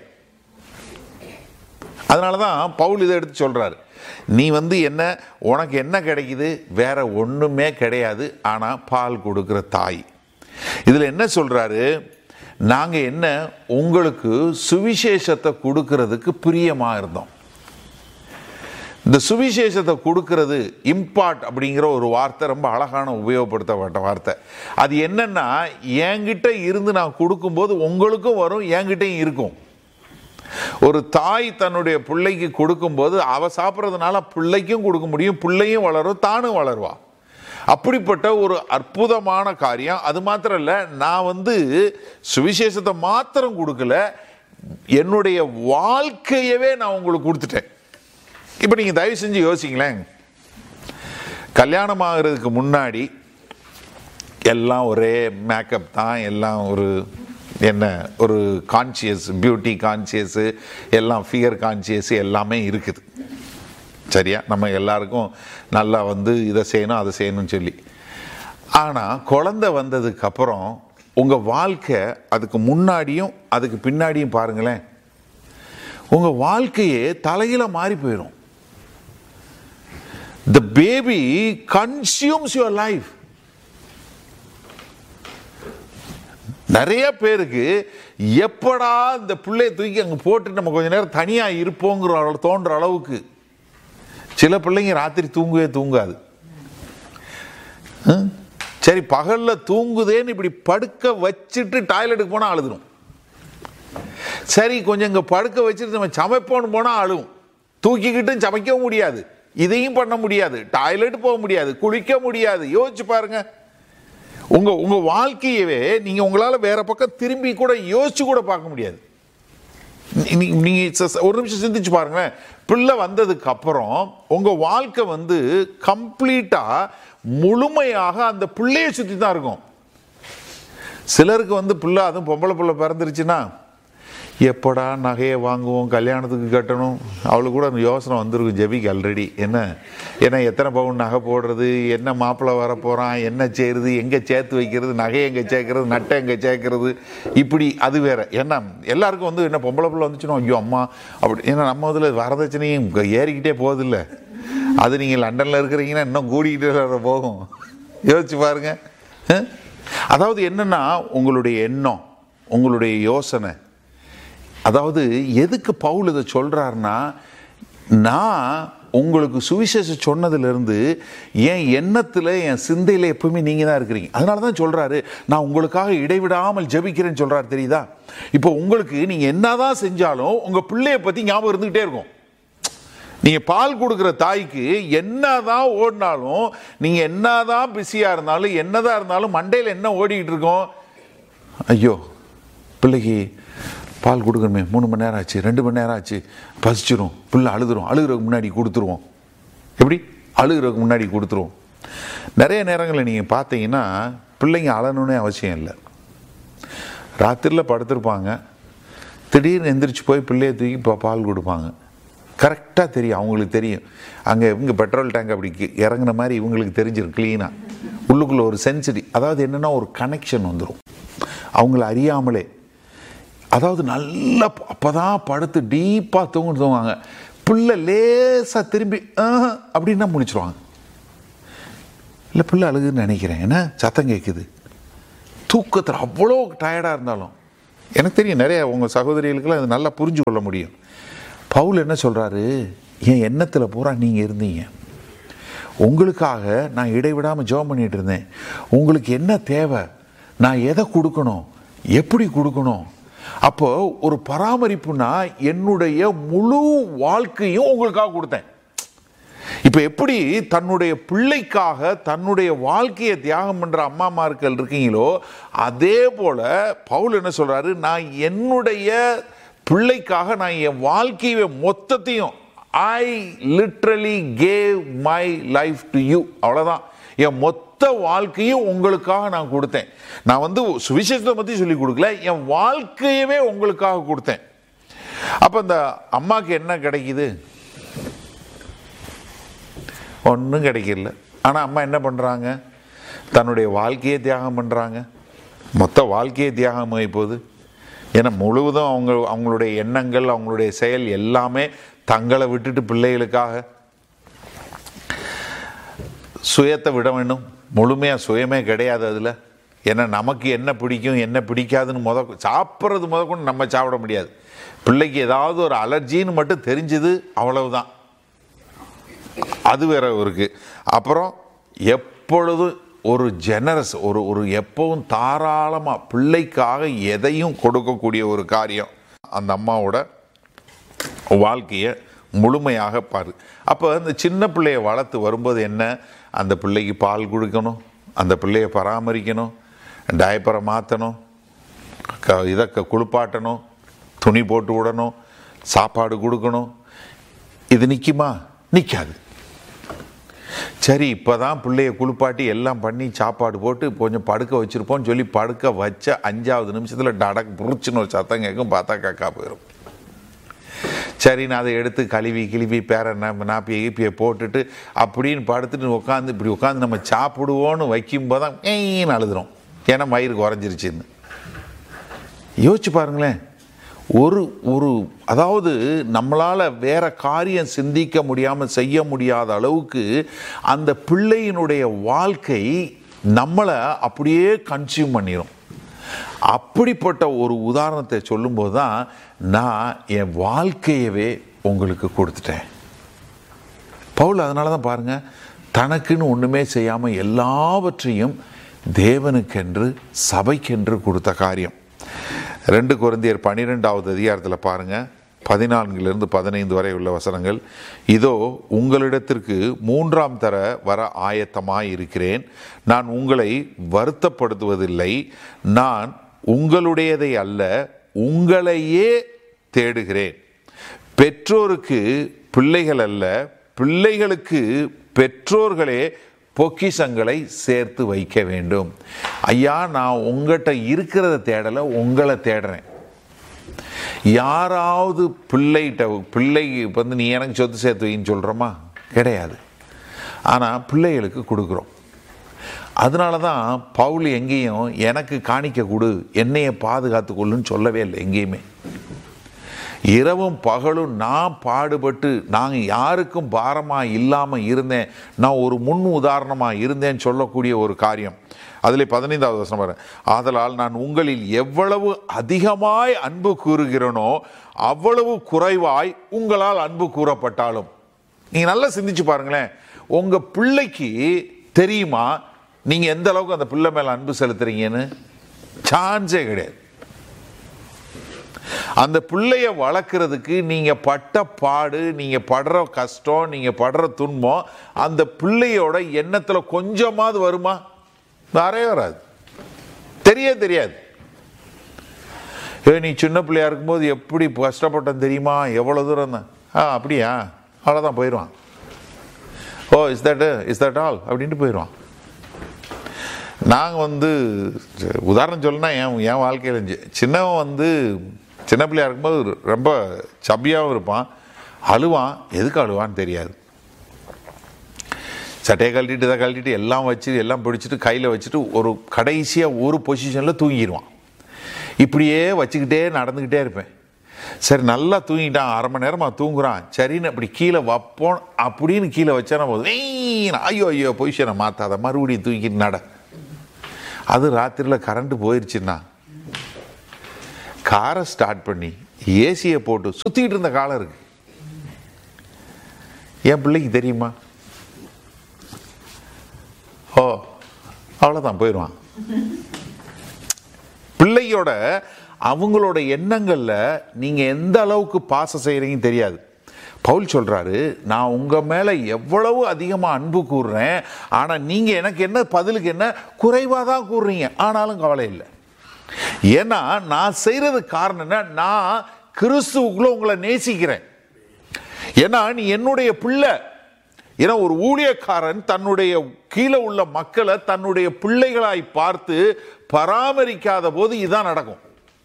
அதனாலதான் பவுல் இதை எடுத்து சொல்றாரு, நீ என்ன, உனக்கு என்ன கிடைக்குது? வேற ஒண்ணுமே கிடையாது, ஆனா பால் கொடுக்கிற தாய். இதுல என்ன சொல்றாரு? நாங்க என்ன, உங்களுக்கு சுவிசேஷத்தை கொடுக்கிறதுக்கு பிரியமா இருந்தோம். இந்த சுவிசேஷத்தை கொடுக்கிறது, இம்பார்ட் அப்படிங்கிற ஒரு வார்த்தை ரொம்ப அழகான உபயோகப்படுத்தப்பட்ட வார்த்தை. அது என்னன்னா, என்கிட்ட இருந்து நான் கொடுக்கும்போது உங்களுக்கும் வரும், என்கிட்டையும் இருக்கும். ஒரு தாய் தன்னுடைய பிள்ளைக்கு கொடுக்கும்போது அவ சாப்பிட்றதுனால பிள்ளைக்கும் கொடுக்க முடியும், பிள்ளையும் வளரும், தானும் வளருவா. அப்படிப்பட்ட ஒரு அற்புதமான காரியம். அது மாத்திரம் இல்லை, நான் சுவிசேஷத்தை மாத்திரம் கொடுக்கல, என்னுடைய வாழ்க்கையவே நான் உங்களுக்கு கொடுத்துட்டேன். இப்போ நீங்கள் தயவு செஞ்சு யோசிங்களேன். கல்யாணம் ஆகிறதுக்கு முன்னாடி எல்லாம் ஒரே மேக்கப் தான், எல்லாம் ஒரு கான்சியஸ், பியூட்டி கான்சியஸு, எல்லாம் ஃபிகர் கான்சியஸ் எல்லாமே இருக்குது. சரியா? நம்ம எல்லாருக்கும் நல்லா இதை செய்யணும் அதை செய்யணும்னு சொல்லி. ஆனால் குழந்தை வந்ததுக்கு அப்புறம் உங்கள் வாழ்க்கை, அதுக்கு முன்னாடியும் அதுக்கு பின்னாடியும் பாருங்களேன், உங்கள் வாழ்க்கையே தலையில மாறி போயிடும். The baby consumes your life. நிறைய பேருக்கு எப்படா இந்த பிள்ளையை தூக்கி அங்கே போட்டு நம்ம கொஞ்ச நேரம் தனியாக இருப்போங்கிற தோன்ற அளவுக்கு. சில பிள்ளைங்க ராத்திரி தூங்கவே தூங்காது. சரி, பகல்ல தூங்குதேன்னு இப்படி படுக்க வச்சுட்டு டாய்லெட்டுக்கு போனால் அழுதுடும். சரி, கொஞ்சம் இங்கே படுக்க வச்சுட்டு நம்ம சமைப்போன்னு போனால் அழுவும். தூக்கிக்கிட்டு சமைக்கவும் முடியாது, இதையும் பண்ண முடியாது, டாய்லெட் போக முடியாது, குளிக்க முடியாது. யோசிச்சு பாருங்க. உங்க வாழ்க்கையவே நீங்க உங்களால வேற பக்கம் திரும்பி கூட யோசிச்சு கூட பார்க்க முடியாது. நீங்க ஒரு நிமிஷம் சிந்திச்சு பாருங்களேன். பிள்ளை வந்ததுக்கு அப்புறம் உங்க வாழ்க்கை கம்ப்ளீட்டா முழுமையாக அந்த பிள்ளையை சுத்தி தான் இருக்கும். சிலருக்கு பிள்ளை, அதுவும் பொம்பளை பிள்ளை பிறந்துருச்சுன்னா, எப்படா நகையை வாங்குவோம், கல்யாணத்துக்கு கட்டணும், அவளுக்கு கூட அந்த யோசனை வந்துருக்கும் ஜெபிக்கு ஆல்ரெடி. ஏன்னா எத்தனை பவுன் நகை போடுறது, என்ன மாப்பிள்ளை வர போகிறான், என்ன செய்யறது, எங்கே சேர்த்து வைக்கிறது, நகையை எங்கே சேர்க்கறது, நட்டை எங்கே சேர்க்கறது, இப்படி அது வேற. ஏன்னா எல்லாருக்கும் என்ன பொம்பளை பிள்ளை வந்துச்சுன்னா ஐயோ அம்மா அப்படி. ஏன்னா நம்ம இதில் வரதட்சணையும் ஏறிக்கிட்டே போகுதில்ல. அது நீங்கள் லண்டனில் இருக்கிறீங்கன்னா இன்னும் கூடிக்கிட்டே போகும். யோசிச்சு பாருங்க. அதாவது என்னன்னா, உங்களுடைய எண்ணம், உங்களுடைய யோசனை. அதாவது எதுக்கு பவுல் இதை சொல்றாருன்னா, நான் உங்களுக்கு சுவிசேஷம் சொன்னதிலிருந்து என் எண்ணத்தில், என் சிந்தையில் எப்பவுமே நீங்கள் தான் இருக்கிறீங்க. அதனால தான் சொல்றாரு, நான் உங்களுக்காக இடைவிடாமல் ஜெபிக்கிறேன்னு சொல்றாரு. தெரியுதா? இப்போ உங்களுக்கு நீங்கள் என்னதான் செஞ்சாலும் உங்கள் பிள்ளைய பற்றி ஞாபகம் இருந்துகிட்டே இருக்கும். நீங்கள் பால் கொடுக்குற தாய்க்கு என்னதான் ஓடினாலும், நீங்கள் என்னதான் பிஸியாக இருந்தாலும், என்னதான் இருந்தாலும் மண்டையில் என்ன ஓடிக்கிட்டு இருக்கோம்? ஐயோ பிள்ளைக்கு பால் கொடுக்கணுமே, 3 மணி நேரம் ஆச்சு, 2 மணி நேரம் ஆச்சு, பசிச்சிரும், பிள்ளை அழுதுரும், அழுகிறதுக்கு முன்னாடி கொடுத்துருவோம். எப்படி? அழுகிறதுக்கு முன்னாடி கொடுத்துருவோம். நிறைய நேரங்களில் நீங்கள் பார்த்தீங்கன்னா பிள்ளைங்க அழணுன்னே அவசியம் இல்லை. ராத்திரியில் படுத்திருப்பாங்க, திடீர்னு எந்திரிச்சு போய் பிள்ளையை தூக்கி பால் கொடுப்பாங்க. கரெக்டாக தெரியும், அவங்களுக்கு தெரியும். அங்கே இவங்க பெட்ரோல் டேங்க் அப்படி இறங்குன மாதிரி இவங்களுக்கு தெரிஞ்சிடும் க்ளீனாக. உள்ளுக்குள்ளே ஒரு சென்சிட்டிவ், அதாவது என்னென்னா ஒரு கனெக்ஷன் வந்துடும் அவங்கள அறியாமலே. அதாவது நல்லா அப்போதான் படுத்து டீப்பாக தூங்குவாங்க. பிள்ளை லேசாக திரும்பி அப்படின்னா முடிச்சிருவாங்க. இல்லை பிள்ளை அழுகுன்னு நினைக்கிறேன், ஏன்னா சத்தம் கேட்குது, தூக்கத்தில் அவ்வளோ டயர்டாக இருந்தாலும், எனக்கு தெரியும் நிறைய உங்கள் சகோதரிகளுக்கெல்லாம் அது நல்லா புரிஞ்சு கொள்ள முடியும். பவுல் என்ன சொல்கிறாரு, என் எண்ணத்தில் பூரா நீங்கள் இருந்தீங்க, உங்களுக்காக நான் இடைவிடாமல் ஜெபம் பண்ணிட்டு இருந்தேன், உங்களுக்கு என்ன தேவை, நான் எதை கொடுக்கணும், எப்படி கொடுக்கணும். அப்போ ஒரு பராமரிப்புனா என்னுடைய முழு வாழ்க்கையும் உங்களுக்காக கொடுத்தேன். இப்போ எப்படி தன்னுடைய பிள்ளைக்காக தன்னுடைய வாழ்க்கையை தியாகம் பண்ற அம்மாமார்கள் இருக்கீங்களோ, அதே போல பவுல் என்ன சொல்றாரு, நான் என்னுடைய பிள்ளைக்காக நான் என் வாழ்க்கையை மொத்தத்தையும் I literally gave my life to you. அவ்வளவுதான், என் மொத்த வாழ்க்கையும் உங்களுக்காக நான் கொடுத்தேன். நான் சுவிசேஷத்தை பத்தி சொல்லி கொடுக்கல, என் வாழ்க்கையவே உங்களுக்காக கொடுத்தேன். அப்ப இந்த அம்மாக்கு என்ன கிடைக்குது? ஒன்றும் கிடைக்கல. ஆனா அம்மா என்ன பண்றாங்க, தன்னுடைய வாழ்க்கையை தியாகம் பண்றாங்க. மொத்த வாழ்க்கையை தியாகம் ஆகி போகுது. ஏன்னா முழுவதும் அவங்களுடைய எண்ணங்கள், அவங்களுடைய செயல் எல்லாமே தங்களை விட்டுட்டு பிள்ளைகளுக்காக. சுயத்தை விட வேண்டும், முழுமையாக சுயமே கிடையாது அதில். ஏன்னா நமக்கு என்ன பிடிக்கும் என்ன பிடிக்காதுன்னு சாப்பிட்றது கொண்டு நம்ம சாப்பிட முடியாது. பிள்ளைக்கு ஏதாவது ஒரு அலர்ஜின்னு மட்டும் தெரிஞ்சுது, அவ்வளவுதான், அது வேற இருக்கு. அப்புறம் எப்பொழுதும் ஒரு ஜெனரஸ், ஒரு எப்பவும் தாராளமாக பிள்ளைக்காக எதையும் கொடுக்கக்கூடிய ஒரு காரியம் அந்த அம்மாவோட வாழ்க்கையை முழுமையாக பாரு. அப்போ அந்த சின்ன பிள்ளையை வளர்த்து வரும்போது என்ன, அந்த பிள்ளைக்கு பால் கொடுக்கணும், அந்த பிள்ளையை பராமரிக்கணும், டயப்பரை மாற்றணும், இதை குளிப்பாட்டணும், துணி போட்டு விடணும், சாப்பாடு கொடுக்கணும். இது நிற்குமா? நிற்காது. சரி, இப்போ தான் பிள்ளைய குளிப்பாட்டி எல்லாம் பண்ணி சாப்பாடு போட்டு கொஞ்சம் படுக்க வச்சுருப்போம்னு சொல்லி படுக்க வச்ச 5வது நிமிஷத்தில் டடக் புரிச்சுன்னு ஒரு சத்தம் கேட்கும், பார்த்தா கக்கா போயிடும். சரி, நான் அதை எடுத்து கிளவி பேர நாப்பியை ஈப்பியை போட்டுட்டு அப்படின்னு படுத்துட்டு உட்காந்து நம்ம சாப்பிடுவோன்னு வைக்கும்போது தான் ஏன்னு அழுதுறோம். ஏன்னா மயிறு குறைஞ்சிருச்சுன்னு. யோசிச்சு பாருங்களேன். அதாவது நம்மளால் வேற காரியம் சிந்திக்க முடியாமல் செய்ய முடியாத அளவுக்கு அந்த பிள்ளையினுடைய வாழ்க்கை நம்மளை அப்படியே கன்சியூம் பண்ணிடும். அப்படிப்பட்ட ஒரு உதாரணத்தை சொல்லும்போது தான் நான் என் வாழ்க்கையவே உங்களுக்கு கொடுத்துட்டேன். பவுல் அதனால தான் பாருங்க, தனக்குன்னு ஒன்றுமே செய்யாமல் எல்லாவற்றையும் தேவனுக்கென்று சபைக்கென்று கொடுத்த காரியம். 2 கொரிந்தியர் 12வது அதிகாரத்தில் பாருங்க, 14 15 வரை உள்ள வசனங்கள். இதோ உங்களிடத்திற்கு 3ஆம் தர வர ஆயத்தமாய் இருக்கிறேன். நான் உங்களை வருத்தப்படுத்துவதில்லை. நான் உங்களுடையதை அல்ல, உங்களையே தேடுகிறேன். பெற்றோருக்கு பிள்ளைகள் அல்ல, பிள்ளைகளுக்கு பெற்றோர்களே பொக்கிஷங்களை சேர்த்து வைக்க வேண்டும். ஐயா, நான் உங்கள்கிட்ட இருக்கிறத தேடலை, உங்களை தேடுறேன். யாராவது பிள்ளைக்கு நீ எனக்கு சொத்து சேர்த்து வைன்னு சொல்கிறோமா? கிடையாது. ஆனால் பிள்ளைகளுக்கு கொடுக்குறோம். அதனால தான் பவுல் எங்கேயும் எனக்கு காணிக்க கொடு, என்னையை பாதுகாத்து கொள்ளுன்னு சொல்லவே இல்லை. எங்கேயுமே இரவும் பகலும் நான் பாடுபட்டு நான் யாருக்கும் பாரமாக இல்லாமல் இருந்தேன், நான் ஒரு முன் உதாரணமாக இருந்தேன்னு சொல்லக்கூடிய ஒரு காரியம். அதில் 15வது வசனம் பாருங்க. ஆதலால் நான் உங்களில் எவ்வளவு அதிகமாய் அன்பு கூறுகிறேனோ அவ்வளவு குறைவாய் உங்களால் அன்பு கூறப்பட்டாலும். நீங்கள் நல்லா சிந்திச்சு பாருங்களேன். உங்கள் பிள்ளைக்கு தெரியுமா நீங்கள் எந்த அளவுக்கு அந்த பிள்ளை மேலே அன்பு செலுத்துறீங்கன்னு? சான்ஸே கிடையாது. அந்த பிள்ளைய வளர்க்குறதுக்கு நீங்கள் பட்ட பாடு, நீங்கள் படுற கஷ்டம், நீங்கள் படுற துன்பம் அந்த பிள்ளையோட எண்ணத்தில் கொஞ்சமாவது வருமா? வரவே வராது. தெரியாது. நீ சின்ன பிள்ளையா இருக்கும்போது எப்படி கஷ்டப்பட்டேன் தெரியுமா, எவ்வளோ தூரம் தான். அப்படியா, அவ்வளோதான், போயிடுவான். ஓ இஸ் தட் ஆல் அப்படின்ட்டு போயிடுவான். நாங்கள் உதாரணம் சொல்லணும்னா என் வாழ்க்கையில் சின்னவன் சின்ன பிள்ளையா இருக்கும்போது ரொம்ப சப்பியாகவும் இருப்பான், அழுவான். எதுக்கு அழுவான்னு தெரியாது. சட்டையை கழட்டிட்டு இதை கழட்டிட்டு எல்லாம் வச்சு எல்லாம் பிடிச்சிட்டு கையில் வச்சுட்டு ஒரு கடைசியாக ஒரு பொசிஷனில் தூங்கிடுவான். இப்படியே வச்சுக்கிட்டே நடந்துக்கிட்டே இருப்பேன். சரி, நல்லா தூங்கிட்டான், 1/2 மணி நேரமாக தூங்குறான். சரின்னு அப்படி கீழே வைப்போம் அப்படின்னு கீழே வச்சானா போதும், ஐயோ பொசிஷனை மாற்றாத, மறுபடியும் தூங்கிட்டு நட. அது ராத்திரியில் கரண்ட் போயிடுச்சுன்னா காரை ஸ்டார்ட் பண்ணி ஏசியை போட்டு சுற்றிக்கிட்டு இருந்த காலம் இருக்கு. என் பிள்ளைக்கு தெரியுமா? ஓ, அவ்வளோதான், போயிடுவான். பிள்ளையோட அவங்களோட எண்ணங்களில் நீங்கள் எந்த அளவுக்கு பாசம் செய்கிறீங்கன்னு தெரியாது. பவுல் சொல்கிறாரு, நான் உங்கள் மேலே எவ்வளவு அதிகமாக அன்பு கூறுறேன், ஆனால் நீங்கள் எனக்கு என்ன பதிலுக்கு என்ன குறைவாக தான் கூறுறீங்க, ஆனாலும் கவலை இல்லை. ஏன்னா நான் செய்கிறதுக்கு காரணம் என்ன, நான் கிறிஸ்துவுக்குள்ள உங்களை நேசிக்கிறேன். ஏன்னா நீ என்னுடைய பிள்ளை. ஏன்னா ஒரு ஊழியக்காரன் தன்னுடைய கீழே உள்ள மக்களை தன்னுடைய பிள்ளைகளாய் பார்த்து பராமரிக்காத போது இதுதான் நடக்கும்.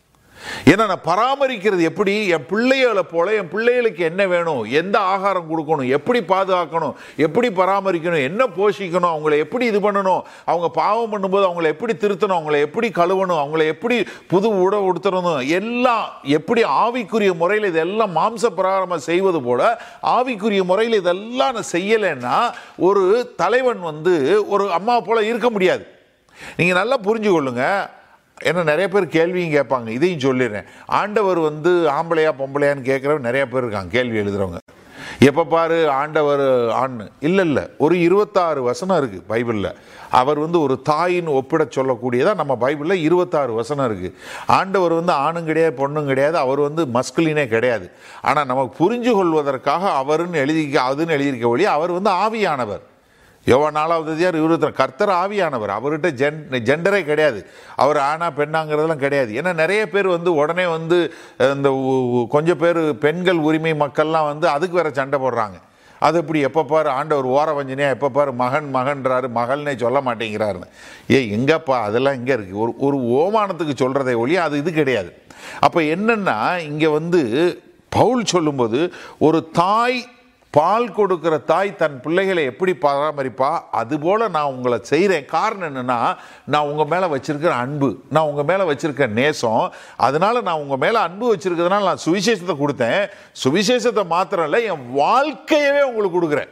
ஏன்னா நான் பராமரிக்கிறது எப்படி, என் பிள்ளைகளை போல என் பிள்ளைகளுக்கு என்ன வேணும், எந்த ஆகாரம் கொடுக்கணும், எப்படி பாதுகாக்கணும், எப்படி பராமரிக்கணும், என்ன போஷிக்கணும், அவங்கள எப்படி இது பண்ணணும், அவங்க பாவம் பண்ணும்போது அவங்கள எப்படி திருத்தணும், அவங்கள எப்படி கழுவணும், அவங்கள எப்படி புது உடை உடுத்தணும், எல்லாம் எப்படி ஆவிக்குரிய முறையில் இதெல்லாம் மாம்ச பிரகாரமாக செய்வது போல ஆவிக்குரிய முறையில் இதெல்லாம் நான் செய்யலைன்னா ஒரு தலைவன் ஒரு அம்மா போல இருக்க முடியாது. நீங்கள் நல்லா புரிஞ்சு கொள்ளுங்க. ஏன்னா நிறைய பேர் கேள்வியும் கேட்பாங்க, இதையும் சொல்லிடுறேன். ஆண்டவர் ஆம்பளையா பொம்பளையான்னு கேட்குறவங்க நிறைய பேர் இருக்காங்க, கேள்வி எழுதுறவங்க. எப்போ பாரு ஆண்டவர் ஆண் இல்லை, ஒரு 26 வசனம் இருக்குது பைபிளில். அவர் ஒரு தாயின் ஒப்பிட சொல்லக்கூடியதான் நம்ம பைபிளில் 26 வசனம் இருக்குது. ஆண்டவர் ஆணும் கிடையாது பொண்ணும் கிடையாது, அவர் மஸ்குலினே கிடையாது. ஆனால் நமக்கு புரிஞ்சு கொள்வதற்காக அவருன்னு அதுன்னு எழுதியிருக்க வழி அவர் ஆவியானவர். யோவான் 4வது அதிகாரம் 20 கர்த்தர் ஆவியானவர், அவர்கிட்ட ஜெண்டரே கிடையாது, அவர் ஆனா பெண்ணாங்கிறதெல்லாம் கிடையாது. ஏன்னா நிறைய பேர் உடனே இந்த கொஞ்சம் பேர் பெண்கள் உரிமை மக்கள்லாம் அதுக்கு வேற சண்டை போடுறாங்க. அது எப்படி எப்போ பாரு ஆண்டவர் ஓர வஞ்சனையா, எப்போ பாரு மகன்றாரு, மகள்னே சொல்ல மாட்டேங்கிறாருன்னு. எங்கப்பா அதெல்லாம் எங்கே இருக்குது? ஒரு ஓமானத்துக்கு சொல்கிறதை ஒழிய அது இது கிடையாது. அப்போ என்னன்னா இங்கே பவுல் சொல்லும்போது ஒரு தாய், பால் கொடுக்கிற தாய் தன் பிள்ளைகளை எப்படி பராமரிப்பா, அதுபோல் நான் உங்களை செய்கிறேன். காரணம் என்னென்னா, நான் உங்கள் மேலே வச்சுருக்கிற அன்பு, நான் உங்கள் மேலே வச்சுருக்க நேசம். அதனால் நான் உங்கள் மேலே அன்பு வச்சுருக்கிறதுனால நான் சுவிசேஷத்தை கொடுத்தேன். சுவிசேஷத்தை மாத்திரம் இல்லை, என் வாழ்க்கையவே உங்களுக்கு கொடுக்குறேன்.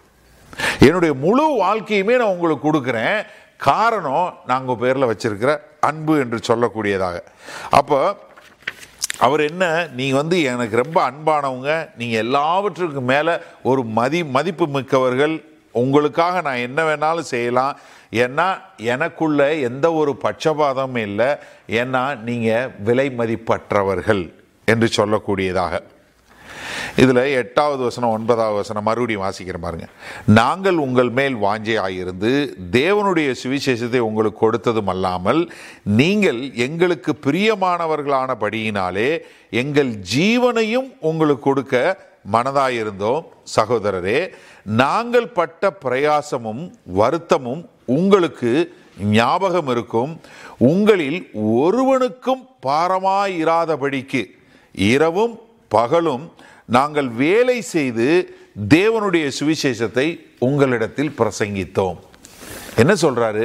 என்னுடைய முழு வாழ்க்கையுமே நான் உங்களுக்கு கொடுக்குறேன். காரணம் நான் உங்கள் பேரில் வச்சுருக்கிற அன்பு என்று சொல்லக்கூடியதாக. அப்போ அவர் என்ன, நீங்கள் எனக்கு ரொம்ப அன்பானவங்க, நீங்கள் எல்லாவற்றுக்கும் மேலே ஒரு மதிப்பு மிக்கவர்கள், உங்களுக்காக நான் என்ன வேணாலும் செய்யலாம். ஏன்னா எனக்குள்ள எந்த ஒரு பட்சபாதமும் இல்லை, ஏன்னா நீங்கள் விலை மதிப்பற்றவர்கள் என்று சொல்லக்கூடியதாக. இதில் 8வது வசனம் 9வது வசனம் மறுபடியும் வாசிக்கிறேன் பாருங்க. நாங்கள் உங்கள் மேல் வாஞ்சையாயிருந்து தேவனுடைய சுவிசேஷத்தை உங்களுக்கு கொடுத்ததும் அல்லாமல் நீங்கள் எங்களுக்கு பிரியமானவர்களானபடியினாலே எங்கள் ஜீவனையும் உங்களுக்கு கொடுக்க மனதாயிருந்தோம். சகோதரரே, நாங்கள் பட்ட பிரயாசமும் வருத்தமும் உங்களுக்கு ஞாபகம் இருக்கும். உங்களில் ஒருவனுக்கும் பாரமாயிராதபடிக்கு இரவும் பகலும் நாங்கள் வேலை செய்து தேவனுடைய சுவிசேஷத்தை உங்களிடத்தில் பிரசங்கித்தோம். என்ன சொல்றாரு?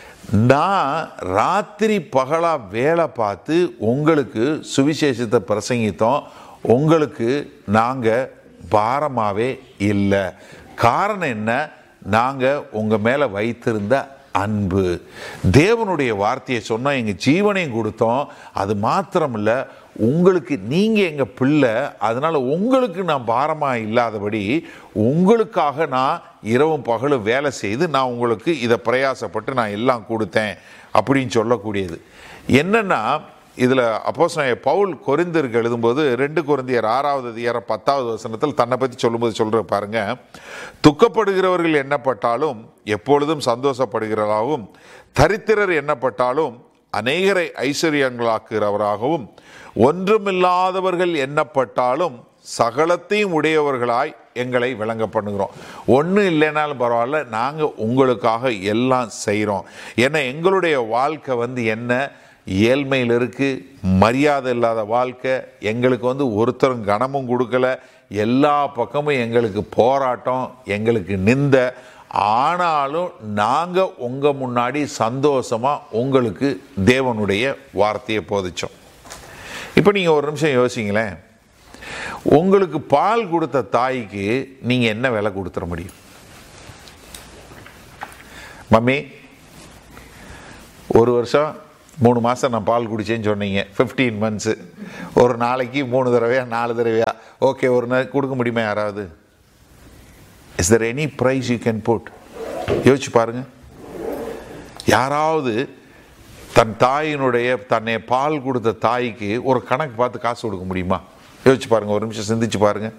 நான் ராத்திரி பகலா வேலை பார்த்து உங்களுக்கு சுவிசேஷத்தை பிரசங்கித்தோம், உங்களுக்கு நாங்கள் பாரமாகவே இல்லை. காரணம் என்ன? நாங்கள் உங்கள் மேலே வைத்திருந்த அன்பு. தேவனுடைய வார்த்தையை சொன்னால் எங்கள் ஜீவனையும் கொடுத்தோம். அது மாத்திரமில்ல, உங்களுக்கு நீங்கள் எங்கள் பிள்ளை, அதனால் உங்களுக்கு நான் பாரமாக இல்லாதபடி உங்களுக்காக நான் இரவும் பகலும் வேலை செய்து நான் உங்களுக்கு இதை பிரயாசப்பட்டு நான் எல்லாம் கொடுத்தேன் அப்படின்னு சொல்லக்கூடியது. என்னென்னா இதில் அப்போஸ்தலனாகிய பவுல் கொரிந்தியருக்கு எழுதும்போது 2 கொரிந்தியர் 6வது அதிகாரம் 10வது வசனத்தில் தன்னை பற்றி சொல்லும்போது சொல்கிற பாருங்க, துக்கப்படுகிறவர்கள் எண்ணப்பட்டாலும் எப்பொழுதும் சந்தோஷப்படுகிறவராகவும், தரித்திரர் எண்ணப்பட்டாலும் அநேகரை ஐஸ்வர்யங்களாக்குகிறவராகவும், ஒன்றுமில்லாதவர்கள் எண்ணப்பட்டாலும் சகலத்தையும் உடையவர்களாய் எங்களை விளங்க பண்ணுகிறோம். ஒன்றும் இல்லைனாலும் பரவாயில்ல, நாங்கள் உங்களுக்காக எல்லாம் செய்கிறோம். ஏன்னா எங்களுடைய வாழ்க்கை என்ன, ஏழ்மையில் இருக்குது, மரியாதை இல்லாத வாழ்க்கை. எங்களுக்கு ஒருத்தரும் கனமும் கொடுக்கல, எல்லா பக்கமும் எங்களுக்கு போராட்டம், எங்களுக்கு நிந்த. ஆனாலும் நாங்கள் உங்கள் முன்னாடி சந்தோஷமாக உங்களுக்கு தேவனுடைய வார்த்தையை போதிச்சோம். இப்போ நீங்கள் ஒரு நிமிஷம் யோசிங்களேன், உங்களுக்கு பால் கொடுத்த தாய்க்கு நீங்கள் என்ன விலை கொடுத்துட முடியும்? மம்மி 1 வருஷம் 3 மாதம் நான் பால் குடிச்சேன்னு சொன்னீங்க. 15 months. ஒரு நாளைக்கு 3 தடவையா 4 தடவையா ஓகே ஒரு நாள் கொடுக்க முடியுமா யாராவது? Is there any price you can put? யோசிச்சு பாருங்க. யாராவது தன் தாயினுடைய தன்னை பால் கொடுத்த தாய்க்கு ஒரு கணக்கு பார்த்து காசு கொடுக்க முடியுமா? யோசிச்சு பாருங்க, ஒரு நிமிஷம் சிந்திச்சு பாருங்க.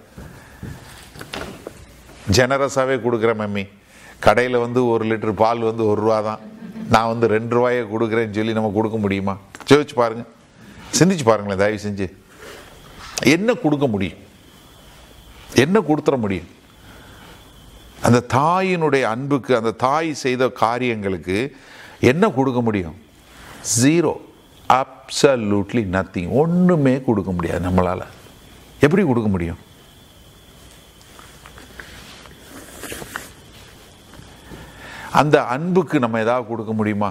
ஜெனரஸாகவே கொடுக்குற மம்மி, கடையில் வந்து 1 லிட்டர் பால் வந்து 1 ரூபா தான், நான் வந்து 2 ரூபாயை கொடுக்குறேன்னு சொல்லி நம்ம கொடுக்க முடியுமா? யோசிச்சு பாருங்க, சிந்திச்சு பாருங்களேன் தயவு செஞ்சு. என்ன கொடுக்க முடியும்? என்ன கொடுத்துட முடியும்? அந்த தாயினுடைய அன்புக்கு, அந்த தாய் செய்த காரியங்களுக்கு என்ன கொடுக்க முடியும்? 0, அப்சல்யூட்லி நத்திங். ஒன்றுமே கொடுக்க முடியாது நம்மளால். எப்படி கொடுக்க முடியும்? அந்த அன்புக்கு நம்ம ஏதாவது கொடுக்க முடியுமா?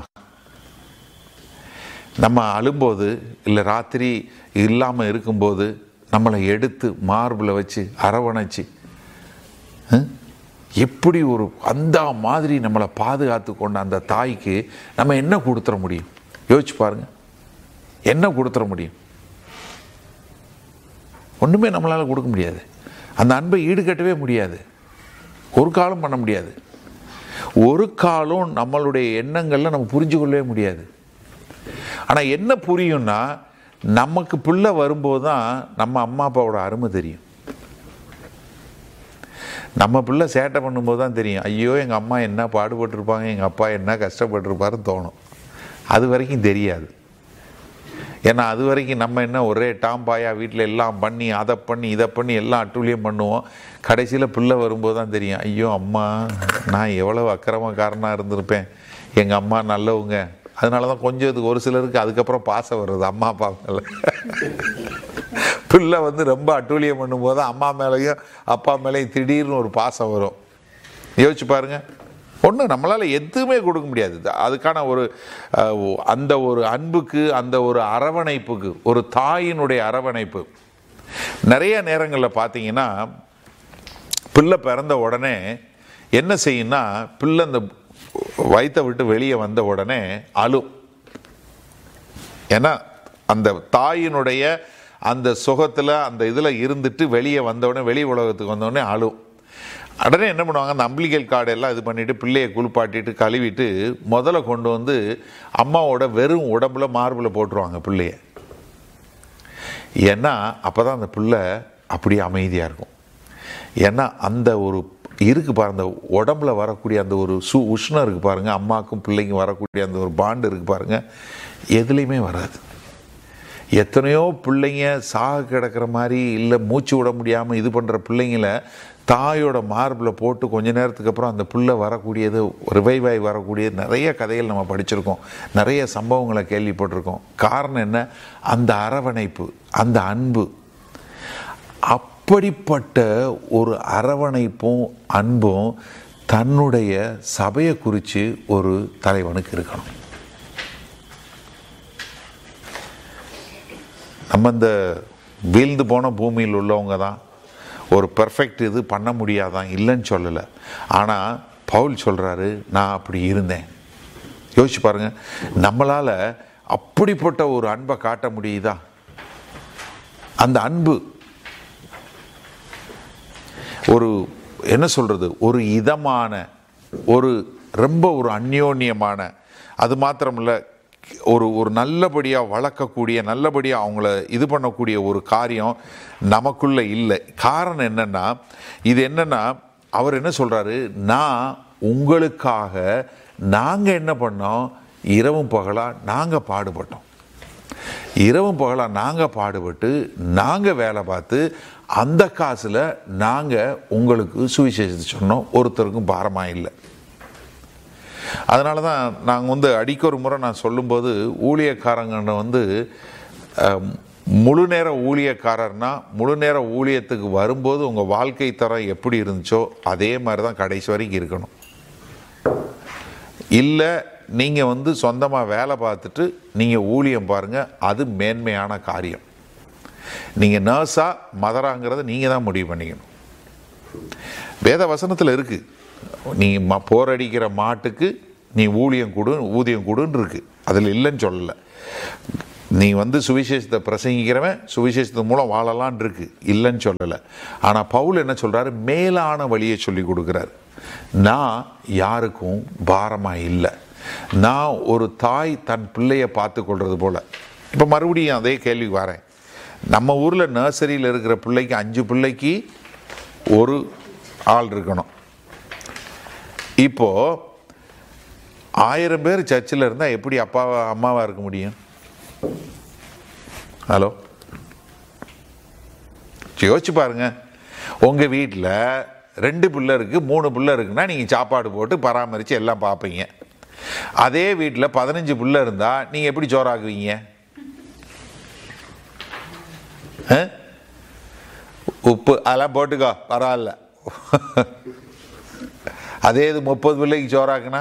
நம்ம அழும்போது இல்லை ராத்திரி இல்லாமல் இருக்கும்போது நம்மளை எடுத்து மார்பில் வச்சு அரவணைச்சு எப்படி ஒரு அந்த மாதிரி நம்மளை பாதுகாத்து கொண்ட அந்த தாய்க்கு நம்ம என்ன கொடுத்துட முடியும்? யோசிச்சு பாருங்க, என்ன கொடுத்துட முடியும்? ஒன்றுமே நம்மளால் கொடுக்க முடியாது. அந்த அன்பை ஈடுகட்டவே முடியாது, ஒரு காலம் பண்ண முடியாது. ஒரு காலம் நம்மளுடைய எண்ணங்களில் நம்ம புரிஞ்சு கொள்ளவே முடியாது. ஆனால் என்ன புரியும்னா, நமக்கு பிள்ளை வரும்போது தான் நம்ம அம்மா அப்பாவோட அருமை தெரியும். நம்ம பிள்ளை சேட்டை பண்ணும்போது தான் தெரியும், ஐயோ எங்கள் அம்மா என்ன பாடுபட்டிருப்பாங்க, எங்கள் அப்பா என்ன கஷ்டப்பட்டிருப்பாருன்னு தோணும். அது வரைக்கும் தெரியாது. ஏன்னா அது வரைக்கும் நம்ம என்ன ஒரே டாம்பாயா வீட்டில் எல்லாம் பண்ணி அதை பண்ணி இதை பண்ணி எல்லாம் அட்டூழியம் பண்ணுவோம். கடைசியில் பிள்ளை வரும்போது தான் தெரியும், ஐயோ அம்மா நான் எவ்வளவு அக்கிரமக்காரனாக இருந்திருப்பேன், எங்கள் அம்மா நல்லவங்க. அதனால தான் கொஞ்சம் ஒரு சிலருக்கு அதுக்கப்புறம் பாசம் வருது அம்மா அப்பா மேலே. பிள்ளை வந்து ரொம்ப அட்டூழியம் பண்ணும்போது அம்மா மேலேயும் அப்பா மேலேயும் திடீர்னு ஒரு பாசம் வரும். யோசிச்சு பாருங்கள். ஒன்று நம்மளால் எதுவுமே கொடுக்க முடியாது. அதுக்கான ஒரு அந்த ஒரு அன்புக்கு, அந்த ஒரு அரவணைப்புக்கு, ஒரு தாயினுடைய அரவணைப்பு. நிறைய நேரங்களில் பார்த்தீங்கன்னா பிள்ளை பிறந்த உடனே என்ன செய்யும்னா, பிள்ளை அந்த வயிற்றை விட்டு வெளியே வந்த உடனே அழும். ஏன்னா அந்த தாயினுடைய அந்த சுகத்தில் அந்த இதில் இருந்துட்டு வெளியே வந்தவுடனே, வெளி உலகத்துக்கு வந்தவுடனே அழும். உடனே என்ன பண்ணுவாங்க, அந்த அம்பிளிகல் கார்டு எல்லாம் இது பண்ணிவிட்டு பிள்ளையை குளிப்பாட்டிட்டு கழுவிட்டு முதல்ல கொண்டு வந்து அம்மாவோட வெறும் உடம்புல மார்பில் போட்டுருவாங்க பிள்ளைய. ஏன்னா அப்போ தான் அந்த பிள்ளை அப்படியே அமைதியாக இருக்கும். ஏன்னா அந்த ஒரு இருக்கு பாருங்க, அந்த உடம்புல வரக்கூடிய அந்த ஒரு உஷ்ணம் இருக்குது பாருங்கள், அம்மாவுக்கும் பிள்ளைக்கும் வரக்கூடிய அந்த ஒரு பாண்டு இருக்குது பாருங்கள், எதுலேயுமே வராது. எத்தனையோ பிள்ளைங்க சாக கிடக்கிற மாதிரி இல்லை மூச்சு விட முடியாமல் இது பண்ணுற பிள்ளைங்களை தாயோட மார்பில் போட்டு கொஞ்ச நேரத்துக்கு அப்புறம் அந்த பிள்ளை வரக்கூடியது, ரிவைவாய் வரக்கூடிய நிறைய கதைகள் நம்ம படிச்சிருக்கோம், நிறைய சம்பவங்களை கேள்விப்பட்டிருக்கோம். காரணம் என்ன? அந்த அரவணைப்பு, அந்த அன்பு. அப்படிப்பட்ட ஒரு அரவணைப்பும் அன்பும் தன்னுடைய சபையை குறித்து ஒரு தலைவனுக்கு இருக்கணும். நம்ம இந்த வீழ்ந்து போன பூமியில் உள்ளவங்க தான் ஒரு பெர்ஃபெக்ட் இது பண்ண முடியாதான், இல்லைன்னு சொல்லலை. ஆனால் பவுல் சொல்கிறாரு, நான் அப்படி இருந்தேன். யோசிச்சு பாருங்கள், நம்மளால் அப்படிப்பட்ட ஒரு அன்பை காட்ட முடியுதா? அந்த அன்பு ஒரு என்ன சொல்கிறது, ஒரு இதமான, ஒரு ரொம்ப ஒரு அந்யோன்யமான, அது மாத்திரமில்லை ஒரு நல்லபடியாக வளர்க்கக்கூடிய, நல்லபடியாக அவங்கள இது பண்ணக்கூடிய ஒரு காரியம் நமக்குள்ளே இல்லை. காரணம் என்னென்னா, இது என்னென்னா அவர் என்ன சொல்கிறாரு, நான் உங்களுக்காக நாங்கள் என்ன பண்ணோம், இரவும் பகலாக நாங்கள் பாடுபட்டோம். இரவும் பகலாக நாங்கள் பாடுபட்டு நாங்கள் வேலை பார்த்து அந்த காசில் நாங்கள் உங்களுக்கு சுவிசேஷத்தை சொன்னோம், ஒருத்தருக்கும் பாரமாக இல்லை. அதனால தான் நாங்கள் வந்து அடிக்க ஒரு முறை நான் சொல்லும்போது, ஊழியக்காரங்க வந்து முழு நேர ஊழியக்காரர்னா முழு நேர ஊழியத்துக்கு வரும்போது உங்கள் வாழ்க்கை தரம் எப்படி இருந்துச்சோ அதே மாதிரி தான் கடைசி வரைக்கும் இருக்கணும். இல்லை நீங்கள் வந்து சொந்தமாக வேலை பார்த்துட்டு நீங்கள் ஊழியம் பாருங்கள், அது மேன்மையான காரியம். நீங்கள் நர்ஸாக மதராங்கிறத நீங்கள் தான் முடிவு பண்ணிக்கணும். வேத வசனத்தில் இருக்குது, நீங்கள் போரடிக்கிற மாட்டுக்கு நீ ஊதியம் கொடுன்னு இருக்கு, அதில் இல்லைன்னு சொல்லலை. நீ சுவிசேஷத்தை பிரசங்கிக்கிறவன் சுவிசேஷத்து மூலம் வாழலான் இருக்கு, இல்லைன்னு சொல்லலை. ஆனால் பவுல் என்ன சொல்றாரு, மேலான வழியை சொல்லி கொடுக்குறாரு. நான் யாருக்கும் பாரமாக இல்லை. நான் ஒரு தாய் தன் பிள்ளையை பார்த்து கொள்வது போல. இப்போ மறுபடியும் அதே கேள்வி வரேன். நம்ம ஊரில் நர்சரியில் இருக்கிற பிள்ளைக்கு 5 பிள்ளைக்கு ஒரு ஆள் இருக்கணும். இப்போது 1000 பேர் சர்ச்சில் இருந்தால் எப்படி அம்மாவாக இருக்க முடியும்? ஹலோ, யோசிச்சு பாருங்க. உங்கள் வீட்டில் 2 பிள்ளை இருக்குது, 3 பிள்ளை இருக்குன்னா நீங்கள் சாப்பாடு போட்டு பராமரித்து எல்லாம் பார்ப்பீங்க. அதே வீட்டில் 15 பிள்ளை இருந்தால் நீங்கள் எப்படி சோறாக்குவீங்க? உப்பு அதெல்லாம் போட்டுக்கோ பரவாயில்ல. அதே இது 30 பிள்ளைக்கு சோறாக்குனா,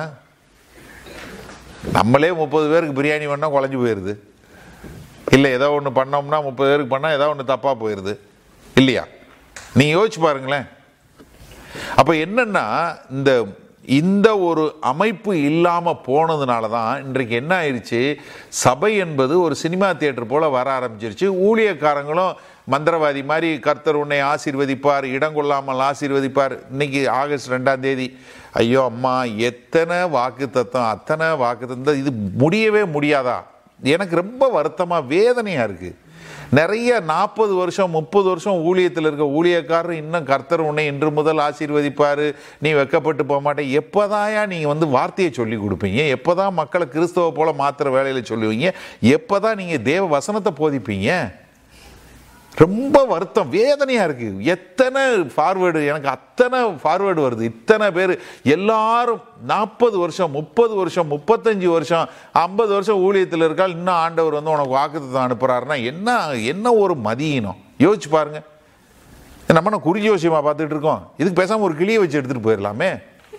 நம்மளே 30 பேருக்கு பிரியாணி பண்ணால் குழஞ்சி போயிடுது. இல்லை ஏதோ ஒன்று பண்ணோம்னா 30 பேருக்கு பண்ணால் ஏதோ ஒன்று தப்பாக போயிடுது இல்லையா? நீங்கள் யோசிச்சு பாருங்களேன். அப்போ என்னன்னா, இந்த ஒரு அமைப்பு இல்லாமல் போனதுனால தான் இன்றைக்கு என்ன ஆயிடுச்சு, சபை என்பது ஒரு சினிமா தியேட்டர் போல் வர ஆரம்பிச்சிருச்சு. ஊழியக்காரங்களும் மந்திரவாதி மாதிரி கர்த்தர் உன்னை ஆசீர்வதிப்பார், இடம் கொள்ளாமல் ஆசீர்வதிப்பார். இன்னைக்கு ஆகஸ்ட் 2ஆம் தேதி, ஐயோ அம்மா, எத்தனை வாக்குத்தத்தம், அத்தனை வாக்குத்தத்தம், இது முடியவே முடியாதா? எனக்கு ரொம்ப வருத்தமாக வேதனையாக இருக்குது. நிறைய 40 வருஷம் 30 வருஷம் ஊழியத்தில் இருக்க ஊழியக்காரர் இன்னும் கர்த்தர் உன்னை இன்று முதல் ஆசீர்வதிப்பார், நீ வெக்கப்பட்டு போக மாட்டேன். எப்போதாயா நீங்கள் வார்த்தையை சொல்லி கொடுப்பீங்க? எப்போதான் மக்களை கிறிஸ்தவ போல மாத்திர வேலையில் சொல்லுவீங்க? எப்போதான் நீங்கள் தேவ வசனத்தை போதிப்பீங்க? ரொம்ப வருத்தம், வேதனையாக இருக்குது. எத்தனை ஃபார்வேர்டு, எனக்கு அத்தனை ஃபார்வேர்டு வருது. இத்தனை பேர் எல்லாரும் 40 வருஷம் 30 வருஷம் 35 வருஷம் 50 வருஷம் ஊழியத்தில் இருக்கால், இன்னும் ஆண்டவர் உனக்கு வாக்குத்தத்தம் அனுப்புகிறாருன்னா என்ன ஒரு மதியினம். யோசிச்சு பாருங்க. நம்ம குறி ஜோசியமாக பார்த்துட்டு இருக்கோம். இதுக்கு பேசாமல் ஒரு கிளியை வச்சு எடுத்துகிட்டு போயிடலாமே.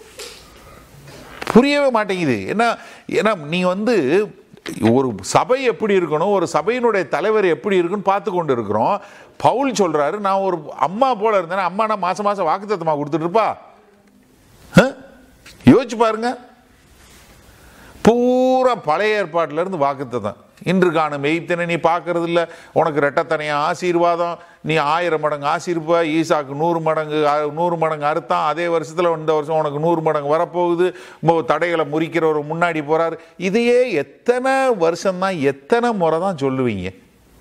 புரியவே மாட்டேங்குது. ஏன்னா நீ ஒரு சபை எப்படி இருக்கணும், ஒரு சபையினுடைய தலைவர் எப்படி இருக்குன்னு பார்த்து கொண்டு இருக்கிறோம். பவுல் சொல்றாரு, நான் ஒரு அம்மா போல இருந்தேன். அம்மா நான் மாசம் மாசம் வாக்குத்தத்தமா கொடுத்துட்டு இருப்பா? யோசிச்சு பாருங்க. பூரா பழைய ஏற்பாட்டில இருந்து வாக்குத்தத்தம். இன்று காணும் மெய்த்தனை நீ பார்க்கறது இல்லை, உனக்கு ரெட்டத்தனையா ஆசீர்வாதம், நீ 1000 மடங்கு ஆசீர்வா. ஈசாக்கு 100 மடங்கு அறுத்தான், அதே வருஷத்துல இந்த வருஷம் உனக்கு 100 மடங்கு வரப்போகுது. தடைகளை முறிக்கிறவர் முன்னாடி போறாரு. இதையே எத்தனை வருஷம்தான், எத்தனை முறை தான் சொல்லுவீங்க?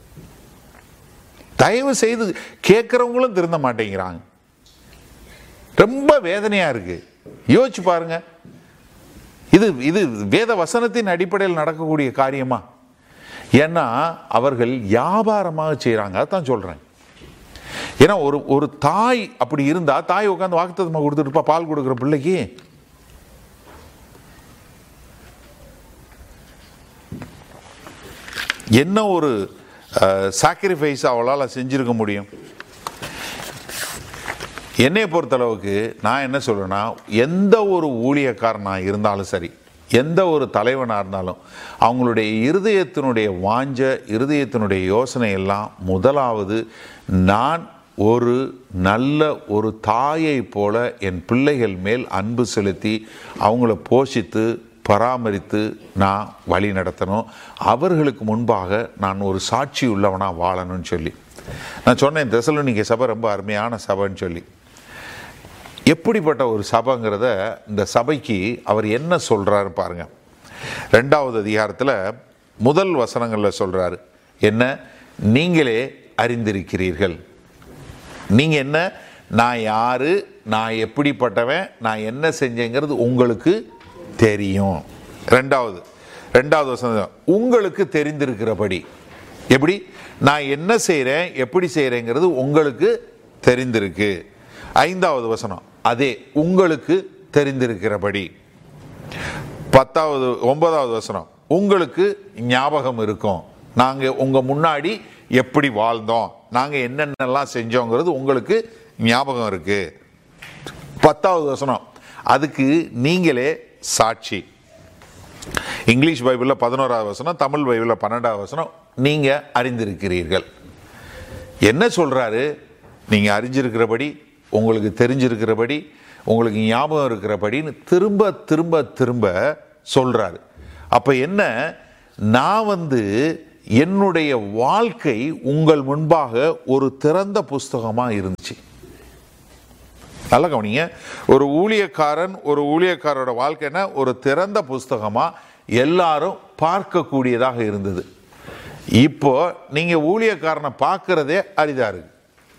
தயவு செய்து கேட்கிறவங்களும் திருந்த மாட்டேங்கிறாங்க. ரொம்ப வேதனையா இருக்கு. யோசிச்சு பாருங்க. இது வேத வசனத்தின் அடிப்படையில் நடக்கக்கூடிய காரியமா? ஏன்னா அவர்கள் வியாபாரமாக செய்கிறாங்க. அதான் சொல்கிறேன். ஏன்னா ஒரு தாய் அப்படி இருந்தா, தாய் உட்காந்து வாக்குத்தத்தமாக கொடுத்துட்டு இருப்பா பால் கொடுக்குற பிள்ளைக்கு. என்ன ஒரு சாக்ரிஃபைஸ் அவளால் செஞ்சிருக்க முடியும்? என்னை பொறுத்தளவுக்கு நான் என்ன சொல்றேன்னா, எந்த ஒரு ஊழியக்காரனாக இருந்தாலும் சரி, எந்த ஒரு தலைவனாக இருந்தாலும், அவங்களுடைய இருதயத்தினுடைய வாஞ்ச, இருதயத்தினுடைய யோசனை எல்லாம் முதலாவது, நான் ஒரு நல்ல ஒரு தாயை போல என் பிள்ளைகள் மேல் அன்பு செலுத்தி அவங்கள போஷித்து பராமரித்து நான் வழி நடத்தணும். அவர்களுக்கு முன்பாக நான் ஒரு சாட்சி உள்ளவனாக வாழணும்னு சொல்லி நான் சொன்னேன். தெசலோனிக்கே சபை ரொம்ப அருமையான சபைன்னு சொல்லி. எப்படிப்பட்ட ஒரு சபைங்கிறத இந்த சபைக்கு அவர் என்ன சொல்றாரு பாருங்க. 2வது அதிகாரத்தில் முதல் வசனங்களில் சொல்றாரு, என்ன? நீங்களே அறிந்திருக்கிறீர்கள். நீங்க என்ன? நான் யாரு, நான் எப்படிப்பட்டவன், நான் என்ன செஞ்சேங்கிறது உங்களுக்கு தெரியும். 2வது வசனம், உங்களுக்கு தெரிந்திருக்கிறபடி. எப்படி? நான் என்ன செய்றேன், எப்படி செய்றேங்கிறது உங்களுக்கு தெரிந்திருக்கு. 5வது வசனம், அதே உங்களுக்கு தெரிந்திருக்கிறபடி. 9வது வசனம், உங்களுக்கு ஞாபகம் இருக்கும், நாங்க உங்க முன்னாடி எப்படி வாழ்ந்தோம், நாங்க என்னென்னலாம் செஞ்சோங்கிறது உங்களுக்கு ஞாபகம் இருக்கு. 10வது வசனம், அதுக்கு நீங்களே சாட்சி. இங்கிலீஷ் பைபிளில் 11வது வசனம், தமிழ் பைபிளில் 12வது வசனம், நீங்க அறிந்திருக்கிறீர்கள். என்ன சொல்றாரு? நீங்க அறிஞ்சிருக்கிறபடி, உங்களுக்கு தெரிஞ்சிருக்கிறபடி, உங்களுக்கு ஞாபகம் இருக்கிறபடின்னு திரும்ப திரும்ப திரும்ப சொல்றாரு. அப்ப என்ன, நான் என்னுடைய வாழ்க்கை உங்கள் முன்பாக ஒரு திறந்த புஸ்தகமா இருந்துச்சு. நல்லா கவனிங்க, ஒரு ஊழியக்காரோட வாழ்க்கைன்னா ஒரு திறந்த புஸ்தகமா எல்லாரும் பார்க்கக்கூடியதாக இருந்தது. இப்போ நீங்க ஊழியக்காரனை பார்க்கிறதே அரிதா இருக்கு.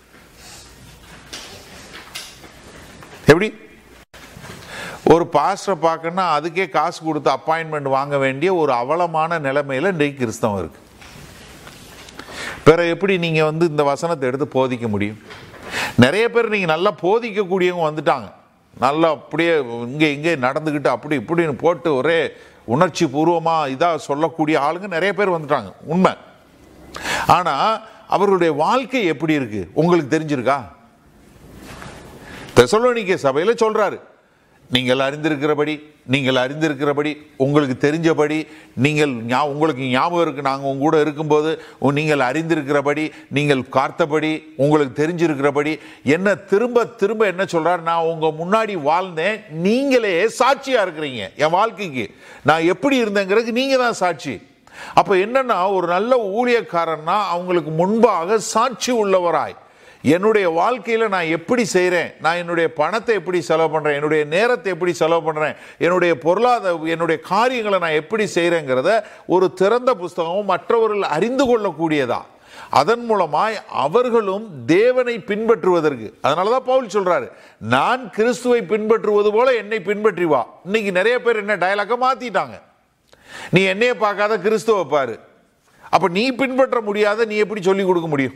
எப்படி ஒரு பாஸ்டரை பார்க்கணும்னா அதுக்கே காசு கொடுத்து அப்பாயின்மெண்ட் வாங்க வேண்டிய ஒரு அவலமான நிலைமையில இன்றைக்கு கிறிஸ்தவம் இருக்கு. பிற எப்படி நீங்க இந்த வசனத்தை எடுத்து போதிக்க முடியும்? நிறைய பேர் நீங்க நல்லா போதிக்கக்கூடியவங்க வந்துட்டாங்க, நல்லா அப்படியே இங்கே நடந்துக்கிட்டு அப்படி இப்படின்னு போட்டு ஒரே உணர்ச்சி பூர்வமா இதா சொல்லக்கூடிய ஆளுங்க நிறைய பேர் வந்துட்டாங்க, உண்மை. ஆனா அவருடைய வாழ்க்கை எப்படி இருக்கு உங்களுக்கு தெரிஞ்சிருக்கா? தெசலோனிக்கே சபையில சொல்றாரு, நீங்கள் அறிந்திருக்கிறபடி உங்களுக்கு தெரிஞ்சபடி உங்களுக்கு ஞாபகம் இருக்கு, நாங்கள் உங்க கூட இருக்கும்போது நீங்கள் அறிந்திருக்கிறபடி, நீங்கள் பார்த்தபடி, உங்களுக்கு தெரிஞ்சிருக்கிறபடி என்ன திரும்ப திரும்ப என்ன சொல்றாரு, நான் உங்க முன்னாடி வாழ்ந்தேன், நீங்களே சாட்சியா இருக்கிறீங்க. என் வாழ்க்கைக்கு நான் எப்படி இருந்தேங்கிறதுக்கு நீங்க தான் சாட்சி. அப்ப என்னன்னா, ஒரு நல்ல ஊழியக்காரன்னா அவங்களுக்கு முன்பாக சாட்சி உள்ளவராய், என்னுடைய வாழ்க்கையில நான் எப்படி செய்கிறேன், நான் என்னுடைய பணத்தை எப்படி செலவு பண்றேன், என்னுடைய நேரத்தை எப்படி செலவு பண்றேன், என்னுடைய காரியங்களை நான் எப்படி செய்கிறேங்கிறத ஒரு திறந்த புஸ்தகமும் மற்றவர்கள் அறிந்து கொள்ளக்கூடியதா, அதன் மூலமாய் அவர்களும் தேவனை பின்பற்றுவதற்கு. அதனாலதான் பவுல் சொல்றாரு, நான் கிறிஸ்துவை பின்பற்றுவது போல என்னை பின்பற்றி வா. இன்னைக்கு நிறைய பேர் என்ன டயலாக மாத்திட்டாங்க, நீ என்னைய பார்க்காத கிறிஸ்துவை பாரு. அப்ப நீ பின்பற்ற முடியாத நீ எப்படி சொல்லிக் கொடுக்க முடியும்?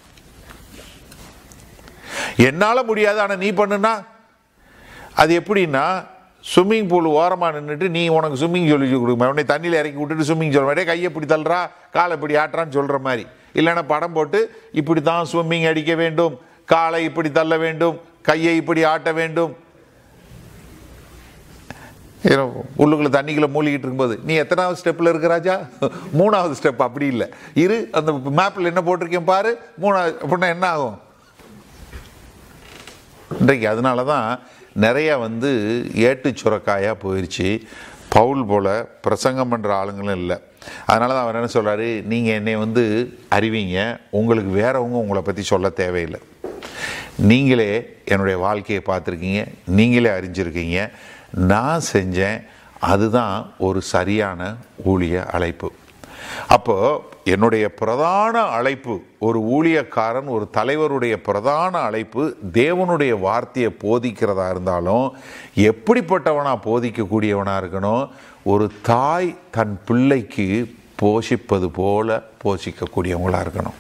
என்னால முடியாது ஆனா நீ பண்ணுனா அது எப்படின்னா, ஸ்விம்மிங் பூல் ஓரமா நின்றுட்டு நீ உனக்கு ஸ்விம்மிங் சொல்லி கொடுக்க, உடனே தண்ணியில் இறக்கி விட்டுட்டு ஸ்விம்மிங் சொல்ல மாட்டே, கையை இப்படி தள்ளுறா காலை இப்படி ஆட்டுறான்னு சொல்ற மாதிரி. இல்லைன்னா படம் போட்டு இப்படி தான் ஸ்விம்மிங் அடிக்க வேண்டும், காலை இப்படி தள்ள வேண்டும், கையை இப்படி ஆட்ட வேண்டும். உள்ளுக்குள்ள தண்ணிக்குள்ள மூழ்கிட்டு இருக்கும்போது நீ எத்தனாவது ஸ்டெப்ல இருக்க ராஜா? 3வது ஸ்டெப். அப்படி இல்லை, இரு அந்த மேப்ல என்ன போட்டிருக்கேன் பாரு, 3வது. அப்படின்னா என்ன ஆகும் இன்றைக்கு? அதனால தான் நிறைய ஏட்டு சுரக்காயாக போயிடுச்சு. பவுல் போல பிரசங்கம் பண்ணுற ஆளுங்களும் இல்லை. அதனால தான் அவர் என்ன சொல்கிறாரு, நீங்கள் என்னை அறிவிங்க, உங்களுக்கு வேறவங்க உங்களை பற்றி சொல்ல தேவையில்லை. நீங்களே என்னுடைய வாழ்க்கையை பார்த்துருக்கீங்க, நீங்களே அறிஞ்சிருக்கீங்க, நான் செஞ்சேன். அதுதான் ஒரு சரியான ஊழிய அழைப்பு. அப்போ என்னுடைய பிரதான அழைப்பு, ஒரு ஊழியக்காரன் ஒரு தலைவருடைய பிரதான அழைப்பு தேவனுடைய வார்த்தையை போதிக்கிறதா இருந்தாலும் எப்படிப்பட்டவனா போதிக்கக்கூடியவனா இருக்கணும்? ஒரு தாய் தன் பிள்ளைக்கு போஷிப்பது போல போஷிக்கக்கூடியவங்களா இருக்கணும்.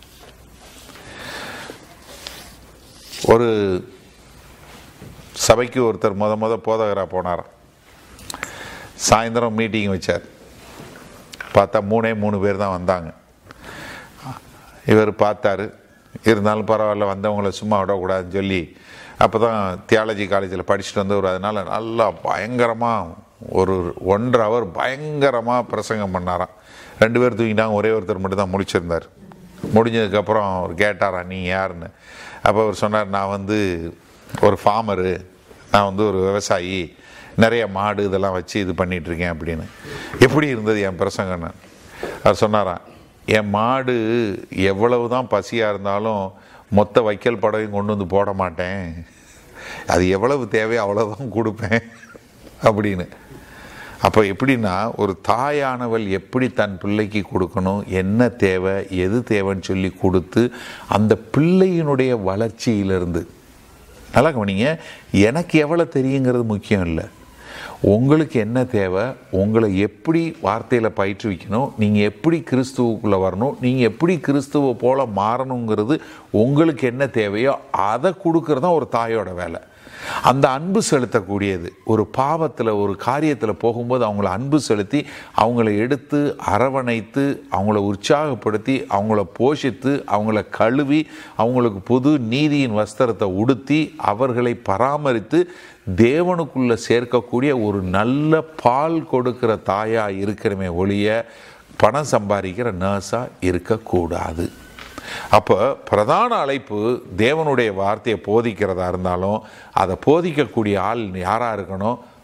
ஒரு சபைக்கு ஒருத்தர் முத போதகராக போனாராம். சாயந்தரம் மீட்டிங் வச்சார். பார்த்தா 3 பேர் தான் வந்தாங்க. இவர் பார்த்தாரு, இருந்தாலும் பரவாயில்ல வந்தவங்கள சும்மா விடக்கூடாதுன்னு சொல்லி அப்போ தான் தியாலஜி காலேஜில் படிச்சுட்டு வந்தவர். அதனால் நல்லா பயங்கரமாக ஒரு 1.5 hour பயங்கரமாக பிரசங்கம் பண்ணாராம். 2 பேர் தூங்கிட்டாங்க, ஒரே ஒருத்தர் மட்டும் தான் முடிச்சிருந்தார். முடிஞ்சதுக்கப்புறம் அவர் கேட்டாரா, நீ யாருன்னு? அப்போ அவர் சொன்னார், நான் ஒரு ஃபார்மரு, நான் ஒரு விவசாயி, நிறைய மாடு இதெல்லாம் வச்சு இது பண்ணிகிட்ருக்கேன் அப்படின்னு. எப்படி இருந்தது என் பிரசங்கன்னு? அவர் சொன்னாராம், என் மாடு எவ்வளவு தான் பசியாக இருந்தாலும் மொத்த வைக்கல் படவையும் கொண்டு போட மாட்டேன், அது எவ்வளவு தேவையோ அவ்வளோதான் கொடுப்பேன் அப்படின்னு. அப்போ எப்படின்னா, ஒரு தாயானவள் எப்படி தன் பிள்ளைக்கு கொடுக்கணும், என்ன தேவை எது தேவைன்னு சொல்லி கொடுத்து அந்த பிள்ளையினுடைய வளர்ச்சியிலிருந்து, நல்லா கவனிங்க, எனக்கு எவ்வளோ தெரியுங்கிறது முக்கியம் இல்லை, உங்களுக்கு என்ன தேவை, உங்களை எப்படி வார்த்தையில் பயிற்றுவிக்கணும், நீங்கள் எப்படி கிறிஸ்துவுக்குள்ளே வரணும், நீங்கள் எப்படி கிறிஸ்துவை போல மாறணுங்கிறது உங்களுக்கு என்ன தேவையோ அதை கொடுக்கறது தான் ஒரு தாயோட வேலை. அந்த அன்பு செலுத்தக்கூடியது, ஒரு பாவத்தில் ஒரு காரியத்தில் போகும்போது அவங்கள அன்பு செலுத்தி அவங்கள எடுத்து அரவணைத்து அவங்கள உற்சாகப்படுத்தி அவங்கள போஷித்து அவங்கள கழுவி அவங்களுக்கு புது நீதியின் வஸ்திரத்தை உடுத்தி அவர்களை பராமரித்து தேவனுக்குள்ள சேர்க்கக்கூடிய ஒரு நல்ல பால் கொடுக்கிற தாயா இருக்கிறமே ஒழிய பணம் சம்பாதிக்கிற நர்ஸா இருக்கக்கூடாது. அப்போ பிரதான அழைப்பு தேவனுடைய வார்த்தையை போதிக்கிறதா இருந்தாலும் அதை போதிக்கக்கூடிய ஆள் யாராக இருக்கணும்?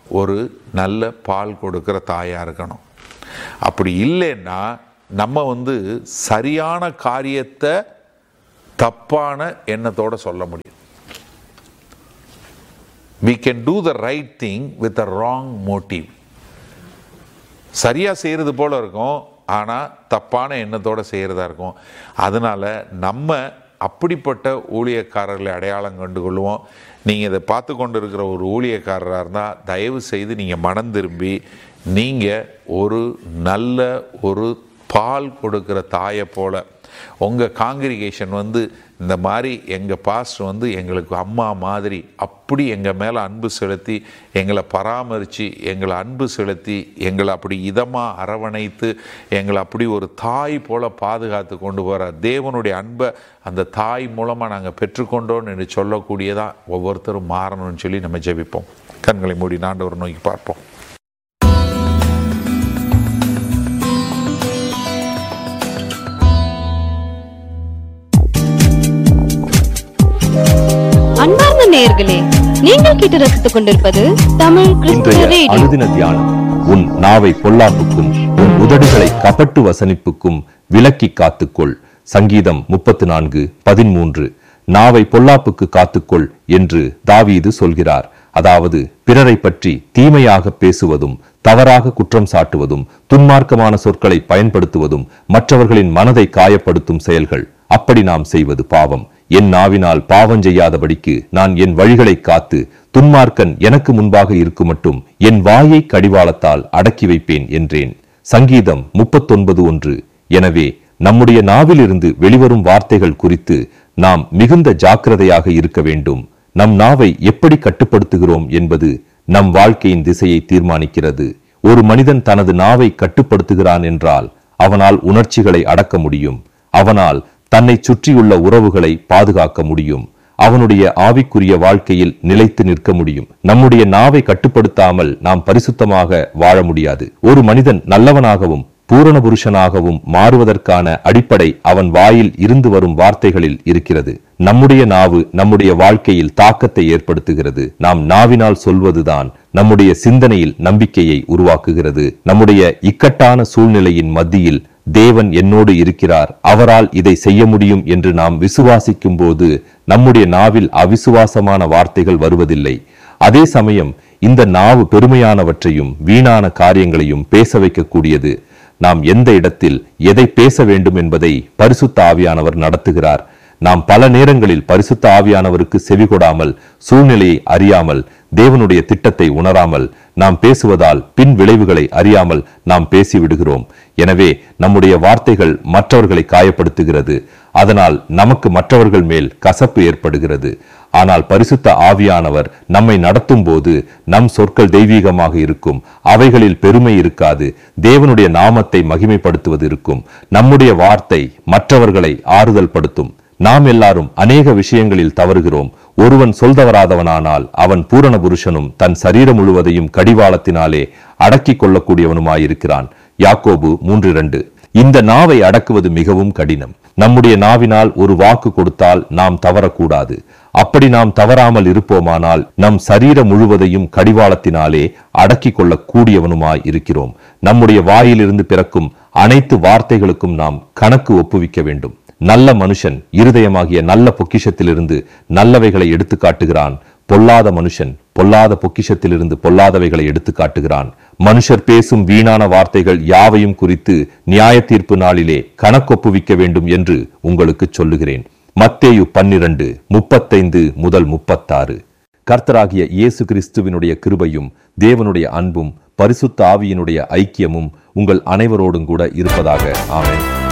ஒரு நல்ல பால் கொடுக்கிற தாயாக இருக்கணும். அப்படி இல்லைன்னா நம்ம சரியான காரியத்தை தப்பான எண்ணத்தோட சொல்ல முடியும். We can do the right thing with a wrong motive. சரியாக செய்கிறது போல இருக்கும், ஆனால் தப்பான எண்ணத்தோடு செய்கிறதா இருக்கும். அதனால் நம்ம அப்படிப்பட்ட ஊழியக்காரர்களை அடையாளம் கண்டு கொள்வோம். நீங்கள் இதை பார்த்து கொண்டு இருக்கிற ஒரு ஊழியக்காரராக இருந்தால் தயவு செய்து நீங்கள் மனம் திரும்பி நீங்கள் ஒரு நல்ல ஒரு பால் கொடுக்கிற தாயை போல் உங்கள் காங்கிரிகேஷன் இந்த மாதிரி எங்கள் பாஸ்டர் எங்களுக்கு அம்மா மாதிரி அப்படி எங்கள் மேலே அன்பு செலுத்தி எங்களை பராமரித்து எங்களை அன்பு செலுத்தி எங்களை அப்படி இதமாக அரவணைத்து எங்களை அப்படி ஒரு தாய் போல் பாதுகாத்து கொண்டு போகிற தேவனுடைய அன்பை அந்த தாய் மூலமாக நாங்கள் பெற்றுக்கொண்டோன்னு என்று சொல்லக்கூடியதாக ஒவ்வொருத்தரும் மாறணும்னு சொல்லி நம்ம ஜெபிப்போம். கண்களை மூடி ஆண்டவரை நோக்கி பார்ப்போம். அன்பார்ந்த நேயர்களே, நீங்கள் கேட்டு ரசித்துக் கொண்டிருப்பது தமிழ் கிறிஸ்துவ ரேடியோ. அனுதின தியானம். உன் நாவை பொல்லாப்புக்கும் உன் உதடுகளை கபட்டு வசனிப்புக்கும் விலக்கி காத்துக்கொள். சங்கீதம் 34:13. நாவை பொல்லாப்புக்கு காத்துக்கொள் என்று தாவீது சொல்கிறார். அதாவது பிறரை பற்றி தீமையாக பேசுவதும், தவறாக குற்றம் சாட்டுவதும், துன்மார்க்கமான சொற்களை பயன்படுத்துவதும் மற்றவர்களின் மனதை காயப்படுத்தும் செயல்கள். அப்படி நாம் செய்வது பாவம். என் நாவினால் பாவம் செய்யாதபடிக்கு நான் என் வழிகளை காத்து துன்மார்க்கன் எனக்கு முன்பாக இருக்கும் மட்டும் என் வாயை கடிவாளத்தால் அடக்கி வைப்பேன் என்றேன். சங்கீதம் 39:1. எனவே நம்முடைய நாவிலிருந்து வெளிவரும் வார்த்தைகள் குறித்து நாம் மிகுந்த ஜாக்கிரதையாக இருக்க வேண்டும். நம் நாவை எப்படி கட்டுப்படுத்துகிறோம் என்பது நம் வாழ்க்கையின் திசையை தீர்மானிக்கிறது. ஒரு மனிதன் தனது நாவை கட்டுப்படுத்துகிறான் என்றால் அவனால் உணர்ச்சிகளை அடக்க முடியும். அவனால் தன்னை சுற்றியுள்ள உறவுகளை பாதுகாக்க முடியும். அவனுடைய ஆவிக்குரிய வாழ்க்கையில் நிலைத்து நிற்க முடியும். நம்முடைய நாவை கட்டுப்படுத்தாமல் நாம் பரிசுத்தமாக வாழ முடியாது. ஒரு மனிதன் நல்லவனாகவும் பூரண புருஷனாகவும் மாறுவதற்கான அடிப்படை அவன் வாயில் இருந்து வரும் வார்த்தைகளில் இருக்கிறது. நம்முடைய நாவு நம்முடைய வாழ்க்கையில் தாக்கத்தை ஏற்படுத்துகிறது. நாம் நாவினால் சொல்வதுதான் நம்முடைய சிந்தனையில் நம்பிக்கையை உருவாக்குகிறது. நம்முடைய இக்கட்டான சூழ்நிலையின் மத்தியில் தேவன் என்னோடு இருக்கிறார், அவரால் இதை செய்ய முடியும் என்று நாம் விசுவாசிக்கும் போது நம்முடைய நாவில் அவிசுவாசமான வார்த்தைகள் வருவதில்லை. அதே சமயம் இந்த நாவு பெருமையானவற்றையும் வீணான காரியங்களையும் பேச வைக்கக்கூடியது. நாம் எந்த இடத்தில் எதை பேச வேண்டும் என்பதை பரிசுத்த ஆவியானவர் நடத்துகிறார். நாம் பல நேரங்களில் பரிசுத்த ஆவியானவருக்கு செவிகொடாமல், சூழ்நிலையை அறியாமல், தேவனுடைய திட்டத்தை உணராமல் நாம் பேசுவதால் பின் விளைவுகளை அறியாமல் நாம் பேசிவிடுகிறோம். எனவே நம்முடைய வார்த்தைகள் மற்றவர்களை காயப்படுத்துகிறது. அதனால் நமக்கு மற்றவர்கள் மேல் கசப்பு ஏற்படுகிறது. ஆனால் பரிசுத்த ஆவியானவர் நம்மை நடத்தும் போது நம் சொற்கள் தெய்வீகமாக இருக்கும். அவைகளில் பெருமை இருக்காது. தேவனுடைய நாமத்தை மகிமைப்படுத்துவது இருக்கும். நம்முடைய வார்த்தை மற்றவர்களை ஆறுதல் படுத்தும். நாம் எல்லாரும் அநேக விஷயங்களில் தவறுகிறோம். ஒருவன் சொல்தவராதவனானால் அவன் பூரண புருஷனும் தன் சரீரம் முழுவதையும் கடிவாளத்தினாலே அடக்கிக் கொள்ளக்கூடியவனுமாயிருக்கிறான். யாக்கோபு 3:2. இந்த நாவை அடக்குவது மிகவும் கடினம். நம்முடைய நாவினால் ஒரு வாக்கு கொடுத்தால் நாம் தவறக்கூடாது. அப்படி நாம் தவறாமல் இருப்போமானால் நம் சரீரம் முழுவதையும் கடிவாளத்தினாலே அடக்கிக் கொள்ளக் கூடியவனுமாய் இருக்கிறோம். நம்முடைய வாயிலிருந்து பிறக்கும் அனைத்து வார்த்தைகளுக்கும் நாம் கணக்கு ஒப்புவிக்க வேண்டும். நல்ல மனுஷன் இருதயமாகிய நல்ல பொக்கிஷத்திலிருந்து நல்லவைகளை எடுத்து காட்டுகிறான். பொல்லாத மனுஷன் பொல்லாத பொக்கிஷத்திலிருந்து பொல்லாதவைகளை எடுத்து காட்டுகிறான். மனுஷர் பேசும் வீணான வார்த்தைகள் யாவையும் குறித்து நியாய தீர்ப்பு நாளிலே கணக்கொப்புவிக்க வேண்டும் என்று உங்களுக்கு சொல்லுகிறேன். மத்தேயு 12:35-36. கர்த்தராகிய இயேசு கிறிஸ்துவினுடைய கிருபையும் தேவனுடைய அன்பும் பரிசுத்த ஆவியினுடைய ஐக்கியமும் உங்கள் அனைவரோடும் கூட இருப்பதாக. ஆமென்.